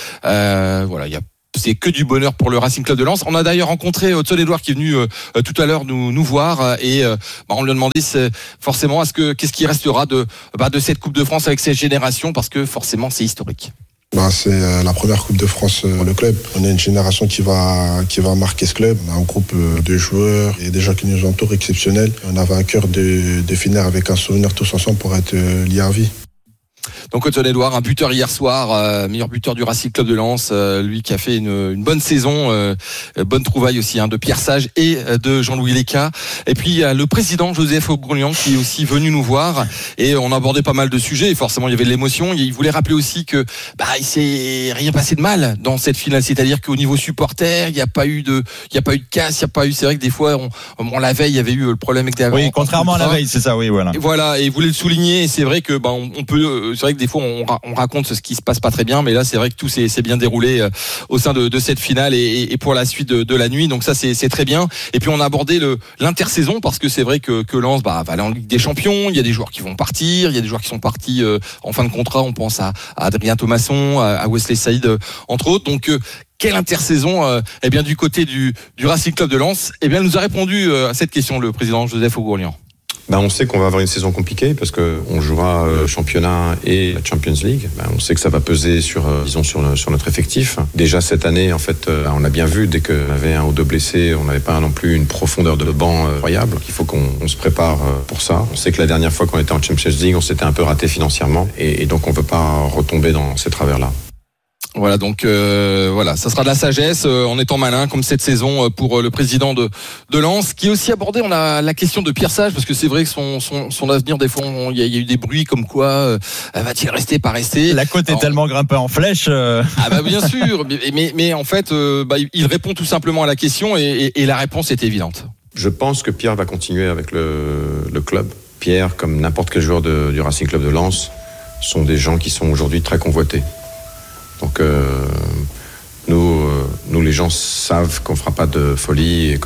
Voilà, c'est que du bonheur pour le Racing Club de Lens. On a d'ailleurs rencontré Hudson-Edouard qui est venu tout à l'heure nous voir, et on lui a demandé forcément qu'est-ce qui restera de cette Coupe de France avec cette génération, parce que forcément c'est historique. C'est la première Coupe de France pour le club. On a une génération qui va marquer ce club. On a un groupe de joueurs et des gens qui nous entourent exceptionnels. On avait à cœur de finir avec un souvenir tous ensemble pour être liés à vie. Donc Hudson-Edouard, un buteur hier soir, meilleur buteur du Racing Club de Lens, lui qui a fait une bonne saison, bonne trouvaille aussi de Pierre Sage et de Jean-Louis Léca. Et puis le président Joseph Ogourlian qui est aussi venu nous voir, et on a abordé pas mal de sujets, et forcément il y avait de l'émotion. Il voulait rappeler aussi que il s'est rien passé de mal dans cette finale, c'est-à-dire qu'au niveau supporter, il n'y a pas eu de casse, c'est vrai que des fois la veille il y avait eu le problème avec oui, contrairement à la veille, c'est ça, oui, voilà. Et voilà, et il voulait le souligner, et c'est vrai que on peut, c'est vrai que des fois on raconte ce qui se passe pas très bien, mais là c'est vrai que tout s'est bien déroulé au sein de cette finale, et pour la suite de la nuit, donc ça c'est très bien. Et puis on a abordé l'intersaison, parce que c'est vrai que Lens va aller en Ligue des Champions. Il y a des joueurs qui vont partir, il y a des joueurs qui sont partis en fin de contrat. On pense à Adrien Thomasson, à Wesley Saïd entre autres. Donc quelle intersaison du côté du Racing Club de Lens? Elle nous a répondu à cette question le président Joseph Ogourlian. On sait qu'on va avoir une saison compliquée parce qu'on jouera championnat et la Champions League. On sait que ça va peser sur notre effectif. Déjà cette année, en fait, on a bien vu, dès qu'on avait un ou deux blessés, on n'avait pas non plus une profondeur de banc incroyable. Il faut qu'on se prépare pour ça. On sait que la dernière fois qu'on était en Champions League, on s'était un peu raté financièrement, et donc on ne veut pas retomber dans ces travers-là. Voilà, donc ça sera de la sagesse en étant malin comme cette saison pour le président de Lens, qui est aussi abordé. On a la question de Pierre Sage, parce que c'est vrai que son avenir, des fois il y a eu des bruits comme quoi va-t-il rester, pas rester. La côte est tellement grimpée en flèche. Bien sûr, mais en fait il répond tout simplement à la question, et la réponse est évidente. Je pense que Pierre va continuer avec le club. Pierre, comme n'importe quel joueur du Racing Club de Lens, sont des gens qui sont aujourd'hui très convoités. Donc nous les gens savent qu'on fera pas de folie, et que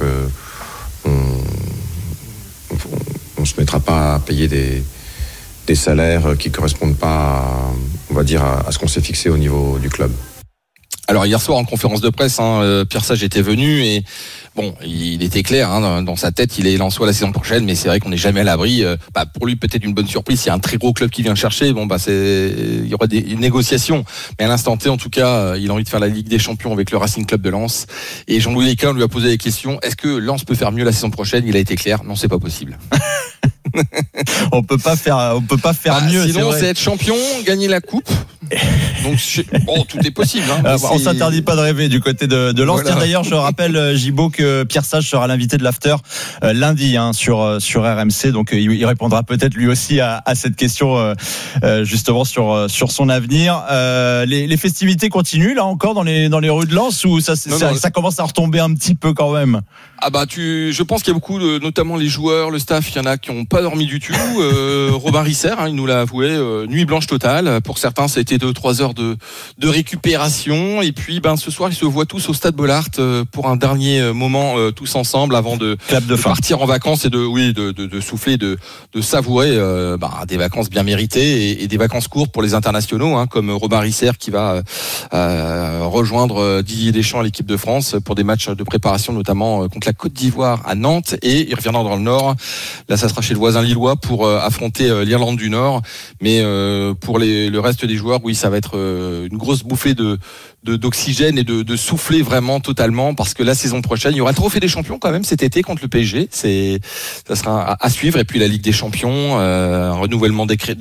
on se mettra pas à payer des salaires qui correspondent pas, on va dire, à ce qu'on s'est fixé au niveau du club. Alors hier soir en conférence de presse, Pierre Sage était venu, et il était clair dans sa tête, il est lensois la saison prochaine, mais c'est vrai qu'on n'est jamais à l'abri. Pour lui, peut-être une bonne surprise, s'il y a un très gros club qui vient le chercher, il y aura une négociation. Mais à l'instant T, en tout cas, il a envie de faire la Ligue des Champions avec le Racing Club de Lens. Et Jean-Louis Léca, on lui a posé la question, est-ce que Lens peut faire mieux la saison prochaine? Il a été clair, non, c'est pas possible. on peut pas faire mieux. Sinon, c'est être champion, gagner la coupe. Donc, tout est possible. On s'interdit pas de rêver du côté de Lens. Voilà. D'ailleurs, je rappelle, Gibaud, que Pierre Sage sera l'invité de l'after lundi sur RMC. Donc, il répondra peut-être lui aussi à cette question justement sur son avenir. Les festivités continuent là encore dans les rues de Lens, ou ça commence à retomber un petit peu quand même? Je pense qu'il y a beaucoup, notamment les joueurs, le staff, il y en a qui n'ont pas dormi du tout. Robin Risser, il nous l'a avoué, nuit blanche totale. Pour certains, ça a été 2-3 heures de récupération. Et puis, ce soir, ils se voient tous au Stade Bollaert pour un dernier moment tous ensemble avant de partir en vacances, et de souffler, de savourer des vacances bien méritées, et des vacances courtes pour les internationaux, comme Robin Risser qui va rejoindre Didier Deschamps à l'équipe de France pour des matchs de préparation, notamment contre la Côte d'Ivoire à Nantes, et il reviendra dans le Nord. Là, ça sera chez le voisin lillois pour affronter l'Irlande du Nord. Mais pour le reste des joueurs, oui, ça va être une grosse bouffée d'oxygène et de souffler vraiment totalement, parce que la saison prochaine, il y aura le trophée des champions quand même cet été contre le PSG. Ça sera à suivre, et puis la Ligue des Champions, un renouvellement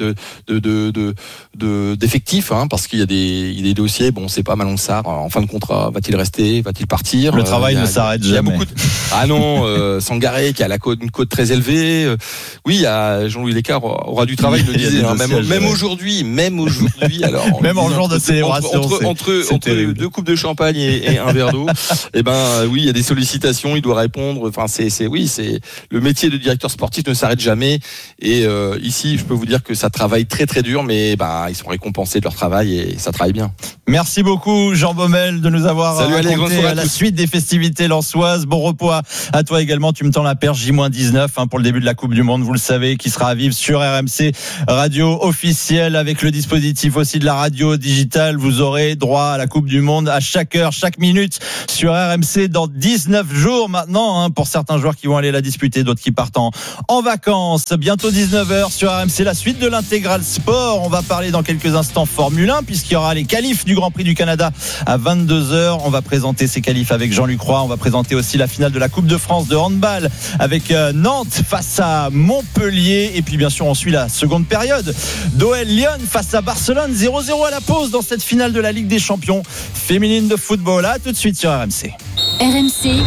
d'effectifs, parce qu'il y a des dossiers. Bon, c'est pas Malang Sarr en fin de contrat. Va-t-il rester? Va-t-il partir? Le travail ne s'arrête jamais. Ah non, Sangaré qui a une côte très élevée. Oui, Jean-Louis Lécart aura du travail, il le disait. Même aujourd'hui. Alors, même en jour de célébration. Entre 2 coupes de champagne et un verre d'eau, et oui, il y a des sollicitations, il doit répondre. Enfin, c'est le métier de directeur sportif ne s'arrête jamais. Et ici, je peux vous dire que ça travaille très très dur, mais ils sont récompensés de leur travail et ça travaille bien. Merci beaucoup Jean Baumel de nous avoir raconté la suite des festivités lensoises. Bon repos à toi également. Tu me tends la perche, J-19 pour le début de la Coupe du Monde, vous le savez, qui sera à vivre sur RMC Radio officielle, avec le dispositif aussi de la radio digitale. Vous aurez droit à la Coupe du Monde à chaque heure, chaque minute sur RMC dans 19 jours maintenant, pour certains joueurs qui vont aller la disputer, d'autres qui partent en vacances. Bientôt 19h sur RMC, la suite de l'intégral sport. On va parler dans quelques instants Formule 1, puisqu'il y aura les qualifs du Grand Prix du Canada à 22h. On va présenter ces qualifs avec Jean-Luc Roy. On va présenter aussi la finale de la Coupe de France de handball avec Nantes face à Montpellier. Et puis bien sûr, on suit la seconde période d'OL Lyon face à Barcelone, 0-0 à la pause dans cette finale de la Ligue des Champions féminine de football. À tout de suite sur RMC. RMC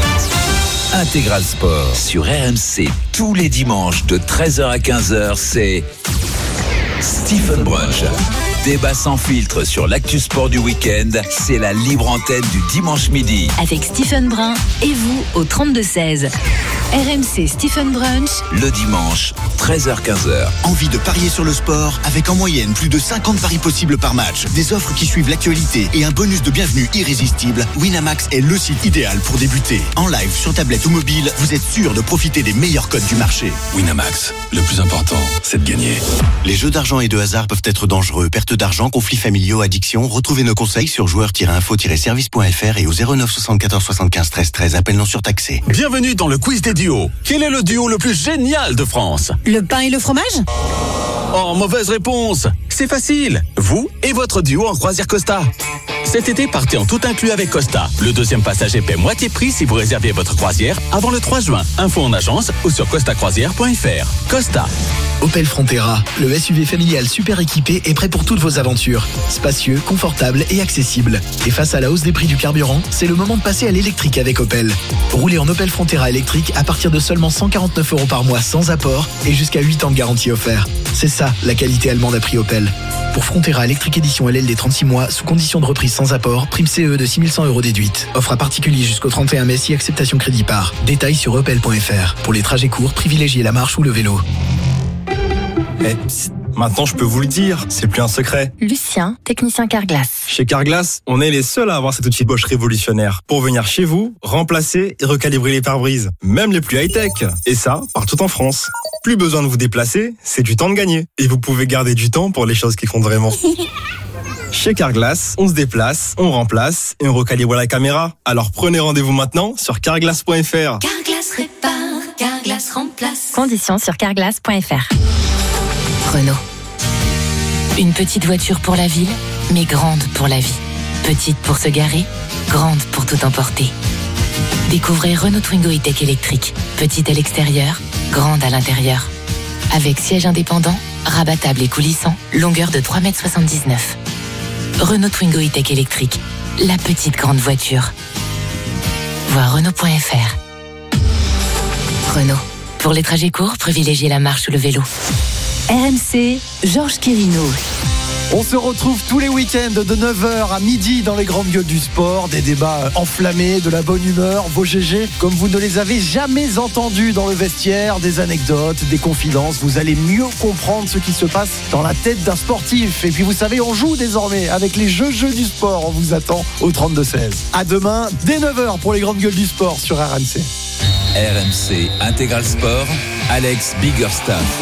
Intégral Sport sur RMC tous les dimanches de 13h à 15h, c'est Stephen Brunch. Débat sans filtre sur l'actu sport du week-end, c'est la libre antenne du dimanche midi. Avec Stephen Brun et vous au 32-16. RMC Stephen Brunch. Le dimanche, 13h-15h. Envie de parier sur le sport avec en moyenne plus de 50 paris possibles par match, des offres qui suivent l'actualité et un bonus de bienvenue irrésistible? Winamax est le site idéal pour débuter. En live, sur tablette ou mobile, vous êtes sûr de profiter des meilleurs codes du marché. Winamax, le plus important, c'est de gagner. Les jeux d'argent et de hasard peuvent être dangereux. Perte d'argent, conflits familiaux, addiction. Retrouvez nos conseils sur joueurs-info-service.fr et au 09 74 75 13 13. Appel non surtaxé. Bienvenue dans le quiz des duos. Quel est le duo le plus génial de France? Le pain et le fromage? Oh, mauvaise réponse. C'est facile. Vous et votre duo en croisière Costa. Cet été, partez en tout inclus avec Costa. Le deuxième passager paie moitié prix si vous réservez votre croisière avant le 3 juin. Info en agence ou sur costacroisière.fr. Costa. Opel Frontera, le SUV familial super équipé et prêt pour toutes vos aventures. Spacieux, confortable et accessible. Et face à la hausse des prix du carburant, c'est le moment de passer à l'électrique avec Opel. Roulez en Opel Frontera électrique à partir de seulement 149 € par mois sans apport et jusqu'à 8 ans de garantie offert. C'est ça, la qualité allemande à prix Opel. Pour Frontera électrique édition LL des 36 mois, sous condition de reprise sans apport, prime CE de 6100 € déduite. Offre à particulier jusqu'au 31 mai si acceptation crédit par. Détails sur opel.fr. Pour les trajets courts, privilégiez la marche ou le vélo. Maintenant je peux vous le dire, c'est plus un secret. Lucien, technicien Carglass. Chez Carglass, on est les seuls à avoir cet outil Bosch révolutionnaire pour venir chez vous, remplacer et recalibrer les pare-brises, même les plus high-tech. Et ça, partout en France. Plus besoin de vous déplacer, c'est du temps de gagner. Et vous pouvez garder du temps pour les choses qui comptent vraiment. Chez Carglass, on se déplace, on remplace et on recalibre la caméra. Alors prenez rendez-vous maintenant sur carglass.fr. Carglass répare, Carglass remplace. Conditions sur carglass.fr. Renault. Une petite voiture pour la ville, mais grande pour la vie. Petite pour se garer, grande pour tout emporter. Découvrez Renault Twingo E-Tech électrique. Petite à l'extérieur, grande à l'intérieur. Avec siège indépendant, rabattable et coulissant, longueur de 3,79 m. Renault Twingo E-Tech électrique. La petite grande voiture. Voir Renault.fr. Renault. Pour les trajets courts, privilégiez la marche ou le vélo. RMC, Georges Quirino. On se retrouve tous les week-ends de 9h à midi dans les grandes gueules du sport. Des débats enflammés, de la bonne humeur, vos GG comme vous ne les avez jamais entendus dans le vestiaire, des anecdotes, des confidences. Vous allez mieux comprendre ce qui se passe dans la tête d'un sportif. Et puis vous savez, on joue désormais avec les jeux du sport. On vous attend au 32-16. À demain, dès 9h pour les grandes gueules du sport sur RMC. RMC Intégral Sport, Alex Biggerstaff.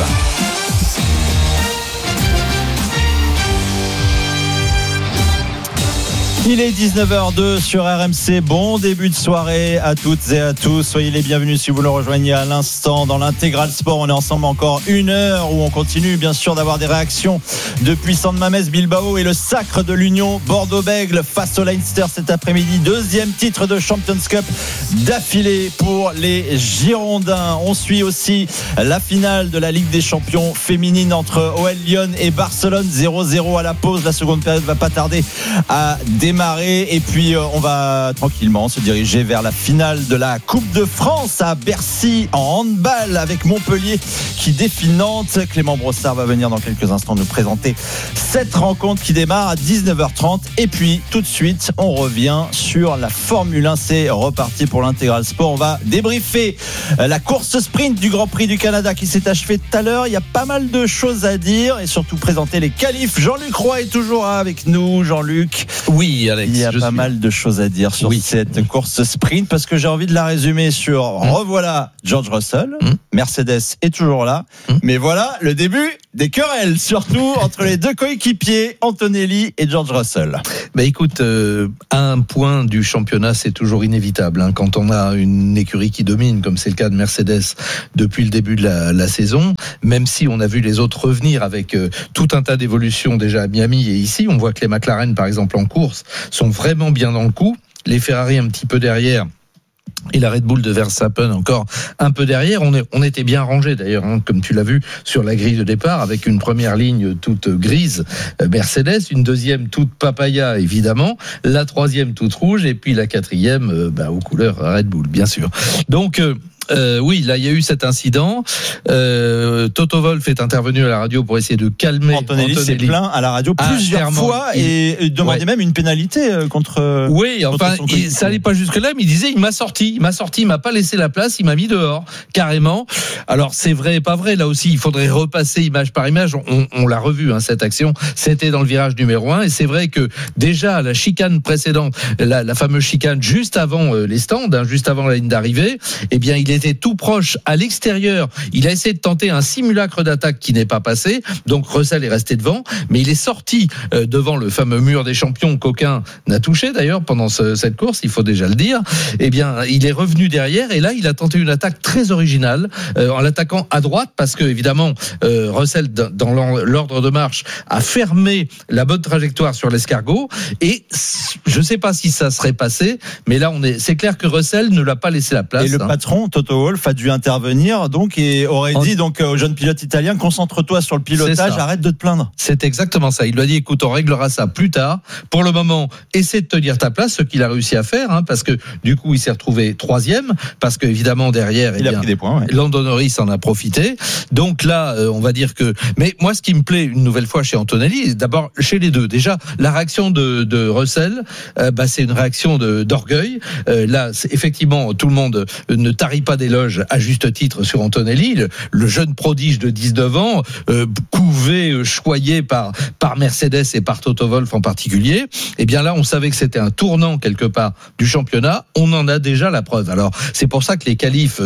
Il est 19h02 sur RMC. Bon début de soirée à toutes et à tous. Soyez les bienvenus si vous le rejoignez à l'instant dans l'intégral sport. On est ensemble encore une heure où on continue bien sûr d'avoir des réactions depuis San Mamés Bilbao et le sacre de l'Union Bordeaux-Bègles face au Leinster cet après-midi. Deuxième titre de Champions Cup d'affilée pour les Girondins. On suit aussi la finale de la Ligue des Champions féminine entre OL Lyon et Barcelone. 0-0 à la pause. La seconde période va pas tarder à démarrer. Et puis on va tranquillement se diriger vers la finale de la Coupe de France à Bercy en handball avec Montpellier qui défie Nantes. Clément Brossard va venir dans quelques instants nous présenter cette rencontre qui démarre à 19h30. Et puis tout de suite on revient sur la Formule 1. C'est reparti pour l'intégral sport. On va débriefer la course sprint du Grand Prix du Canada qui s'est achevée tout à l'heure. Il y a pas mal de choses à dire et surtout présenter les qualifs. Jean-Luc Roy est toujours là avec nous. Jean-Luc. Oui, Alex, il y a pas mal de choses à dire sur cette course sprint parce que j'ai envie de la résumer sur revoilà George Russell. Mercedes est toujours là, mais voilà le début des querelles, surtout entre les deux coéquipiers Antonelli et George Russell. Bah écoute, un point du championnat, c'est toujours inévitable hein, quand on a une écurie qui domine, comme c'est le cas de Mercedes depuis le début de la saison. Même si on a vu les autres revenir avec tout un tas d'évolutions déjà à Miami et ici, on voit que les McLaren, par exemple, en course, sont vraiment bien dans le coup. Les Ferrari un petit peu derrière. Et la Red Bull de Verstappen encore un peu derrière. On était bien rangés d'ailleurs, hein, comme tu l'as vu sur la grille de départ, avec une première ligne toute grise Mercedes, une deuxième toute papaya évidemment, la troisième toute rouge et puis la quatrième aux couleurs Red Bull bien sûr. Donc oui, là il y a eu cet incident. Toto Wolff est intervenu à la radio pour essayer de calmer Antonelli. S'est plaint à la radio plusieurs fois et demandait même une pénalité contre. Oui, enfin, ça allait pas jusque là, mais il disait il m'a sorti, il m'a pas laissé la place, il m'a mis dehors carrément. Alors c'est vrai et pas vrai. Là aussi, il faudrait repasser image par image. On l'a revu hein, cette action. C'était dans le virage numéro 1 et c'est vrai que déjà la chicane précédente, la fameuse chicane juste avant les stands, hein, juste avant la ligne d'arrivée, eh bien il était tout proche à l'extérieur. Il a essayé de tenter un simulacre d'attaque qui n'est pas passé. Donc Russell est resté devant, mais il est sorti devant le fameux mur des champions qu'aucun n'a touché d'ailleurs pendant cette course, il faut déjà le dire. Eh bien, il est revenu derrière et là, il a tenté une attaque très originale en l'attaquant à droite parce que évidemment Russell dans l'ordre de marche a fermé la bonne trajectoire sur l'escargot et je ne sais pas si ça serait passé, mais là c'est clair que Russell ne l'a pas laissé la place. Et le patron Toto Wolff a dû intervenir donc et aurait dit donc au jeune pilote italien concentre-toi sur le pilotage, arrête de te plaindre. C'est exactement ça. Il lui a dit écoute, on réglera ça plus tard. Pour le moment, essaie de tenir ta place, ce qu'il a réussi à faire, hein, parce que du coup il s'est retrouvé troisième, parce que évidemment derrière il a pris des points. Ouais. Lando Norris en a profité. Donc là, on va dire que. Mais moi, ce qui me plaît une nouvelle fois chez Antonelli, d'abord chez les deux. Déjà, la réaction de Russell, c'est une réaction d'orgueil. Là, effectivement, tout le monde ne tarit pas d'éloges à juste titre sur Antonelli, le jeune prodige de 19 ans, couvé, choyé par Mercedes et par Toto Wolff en particulier. Et bien là, on savait que c'était un tournant quelque part du championnat. On en a déjà la preuve. Alors, c'est pour ça que les qualifs,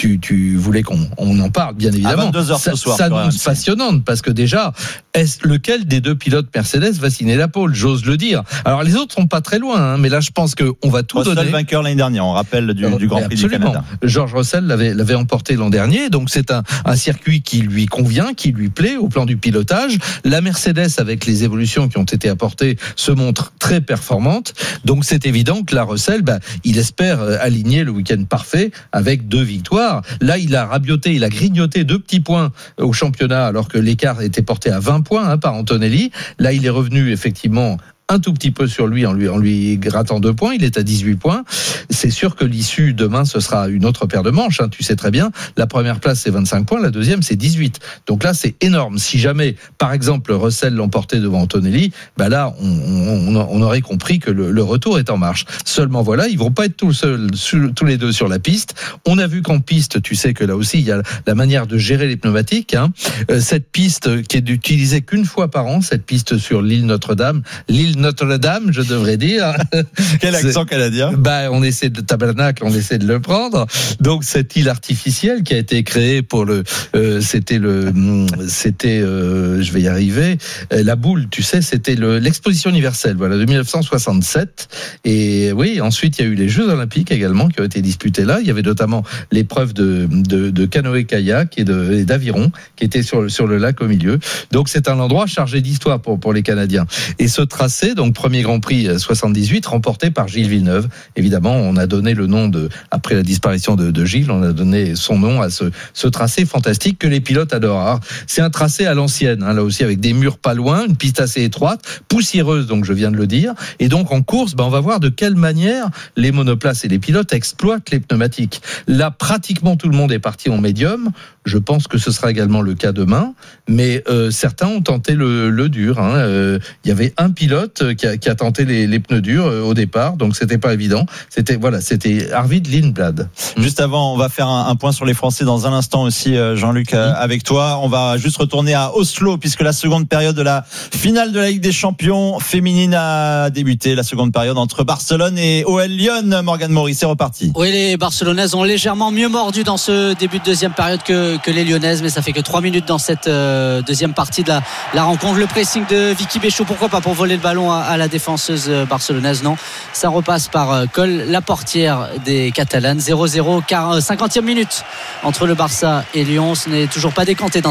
tu voulais qu'on en parle, bien évidemment. À 22h ce soir. Ça annonce passionnante parce que déjà, lequel des deux pilotes Mercedes va signer la pole? J'ose le dire. Alors, les autres sont pas très loin, hein, mais là, je pense qu'on va tout donner. Russell vainqueur l'année dernière, on rappelle du Grand Prix du Canada. George Russell l'avait emporté l'an dernier, donc c'est un circuit qui lui convient, qui lui plaît au plan du pilotage. La Mercedes, avec les évolutions qui ont été apportées, se montre très performante. Donc c'est évident que la Russell, il espère aligner le week-end parfait avec 2 victoires. Là, il a rabioté, il a grignoté 2 petits points au championnat alors que l'écart était porté à 20 points par Antonelli. Là, il est revenu effectivement un tout petit peu sur lui en lui grattant 2 points, il est à 18 points. C'est sûr que l'issue demain ce sera une autre paire de manches, hein, tu sais très bien. La première place c'est 25 points, la deuxième c'est 18. Donc là c'est énorme. Si jamais par exemple Russell l'emportait devant Antonelli, là on aurait compris que le retour est en marche. Seulement voilà, ils vont pas être tous les deux sur la piste. On a vu qu'en piste, tu sais que là aussi il y a la manière de gérer les pneumatiques, hein. Cette piste qui est utilisée qu'une fois par an, cette piste sur l'île Notre-Dame, l'île ville Notre-Dame, je devrais dire. Quel accent canadien? On essaie de tabernacle, on essaie de le prendre. Donc cette île artificielle qui a été créée pour je vais y arriver, la boule, tu sais, c'était l'exposition universelle, voilà, de 1967. Et oui, ensuite il y a eu les Jeux Olympiques également qui ont été disputés là. Il y avait notamment l'épreuve de canoë-kayak et d'aviron qui était sur le lac au milieu. Donc c'est un endroit chargé d'histoire pour les Canadiens. Et ce tracé, donc premier Grand Prix 78, remporté par Gilles Villeneuve. Évidemment, on a donné le nom après la disparition de Gilles, on a donné son nom à ce tracé fantastique que les pilotes adorent. Alors, c'est un tracé à l'ancienne, là aussi avec des murs pas loin, une piste assez étroite, poussiéreuse, donc je viens de le dire. Et donc en course, on va voir de quelle manière les monoplaces et les pilotes exploitent les pneumatiques. Là, pratiquement tout le monde est parti en médium. Je pense que ce sera également le cas demain, mais certains ont tenté le dur. Il y avait un pilote qui a tenté les pneus durs au départ, donc c'était pas évident. C'était Arvid Lindblad. Juste avant, on va faire un point sur les Français dans un instant aussi, Jean-Luc, avec toi. On va juste retourner à Oslo puisque la seconde période de la finale de la Ligue des Champions féminine a débuté. La seconde période entre Barcelone et OL Lyon. Morgane Maury, c'est reparti. Oui, les Barcelonaises ont légèrement mieux mordu dans ce début de deuxième période que les Lyonnaises, mais ça fait que 3 minutes dans cette deuxième partie de la rencontre. Le pressing de Vicky Béchot, pourquoi pas pour voler le ballon à la défenseuse barcelonaise? Non, ça repasse par Coll, la portière des Catalanes. 0-0, 50e minute entre le Barça et Lyon. Ce n'est toujours pas décanté dans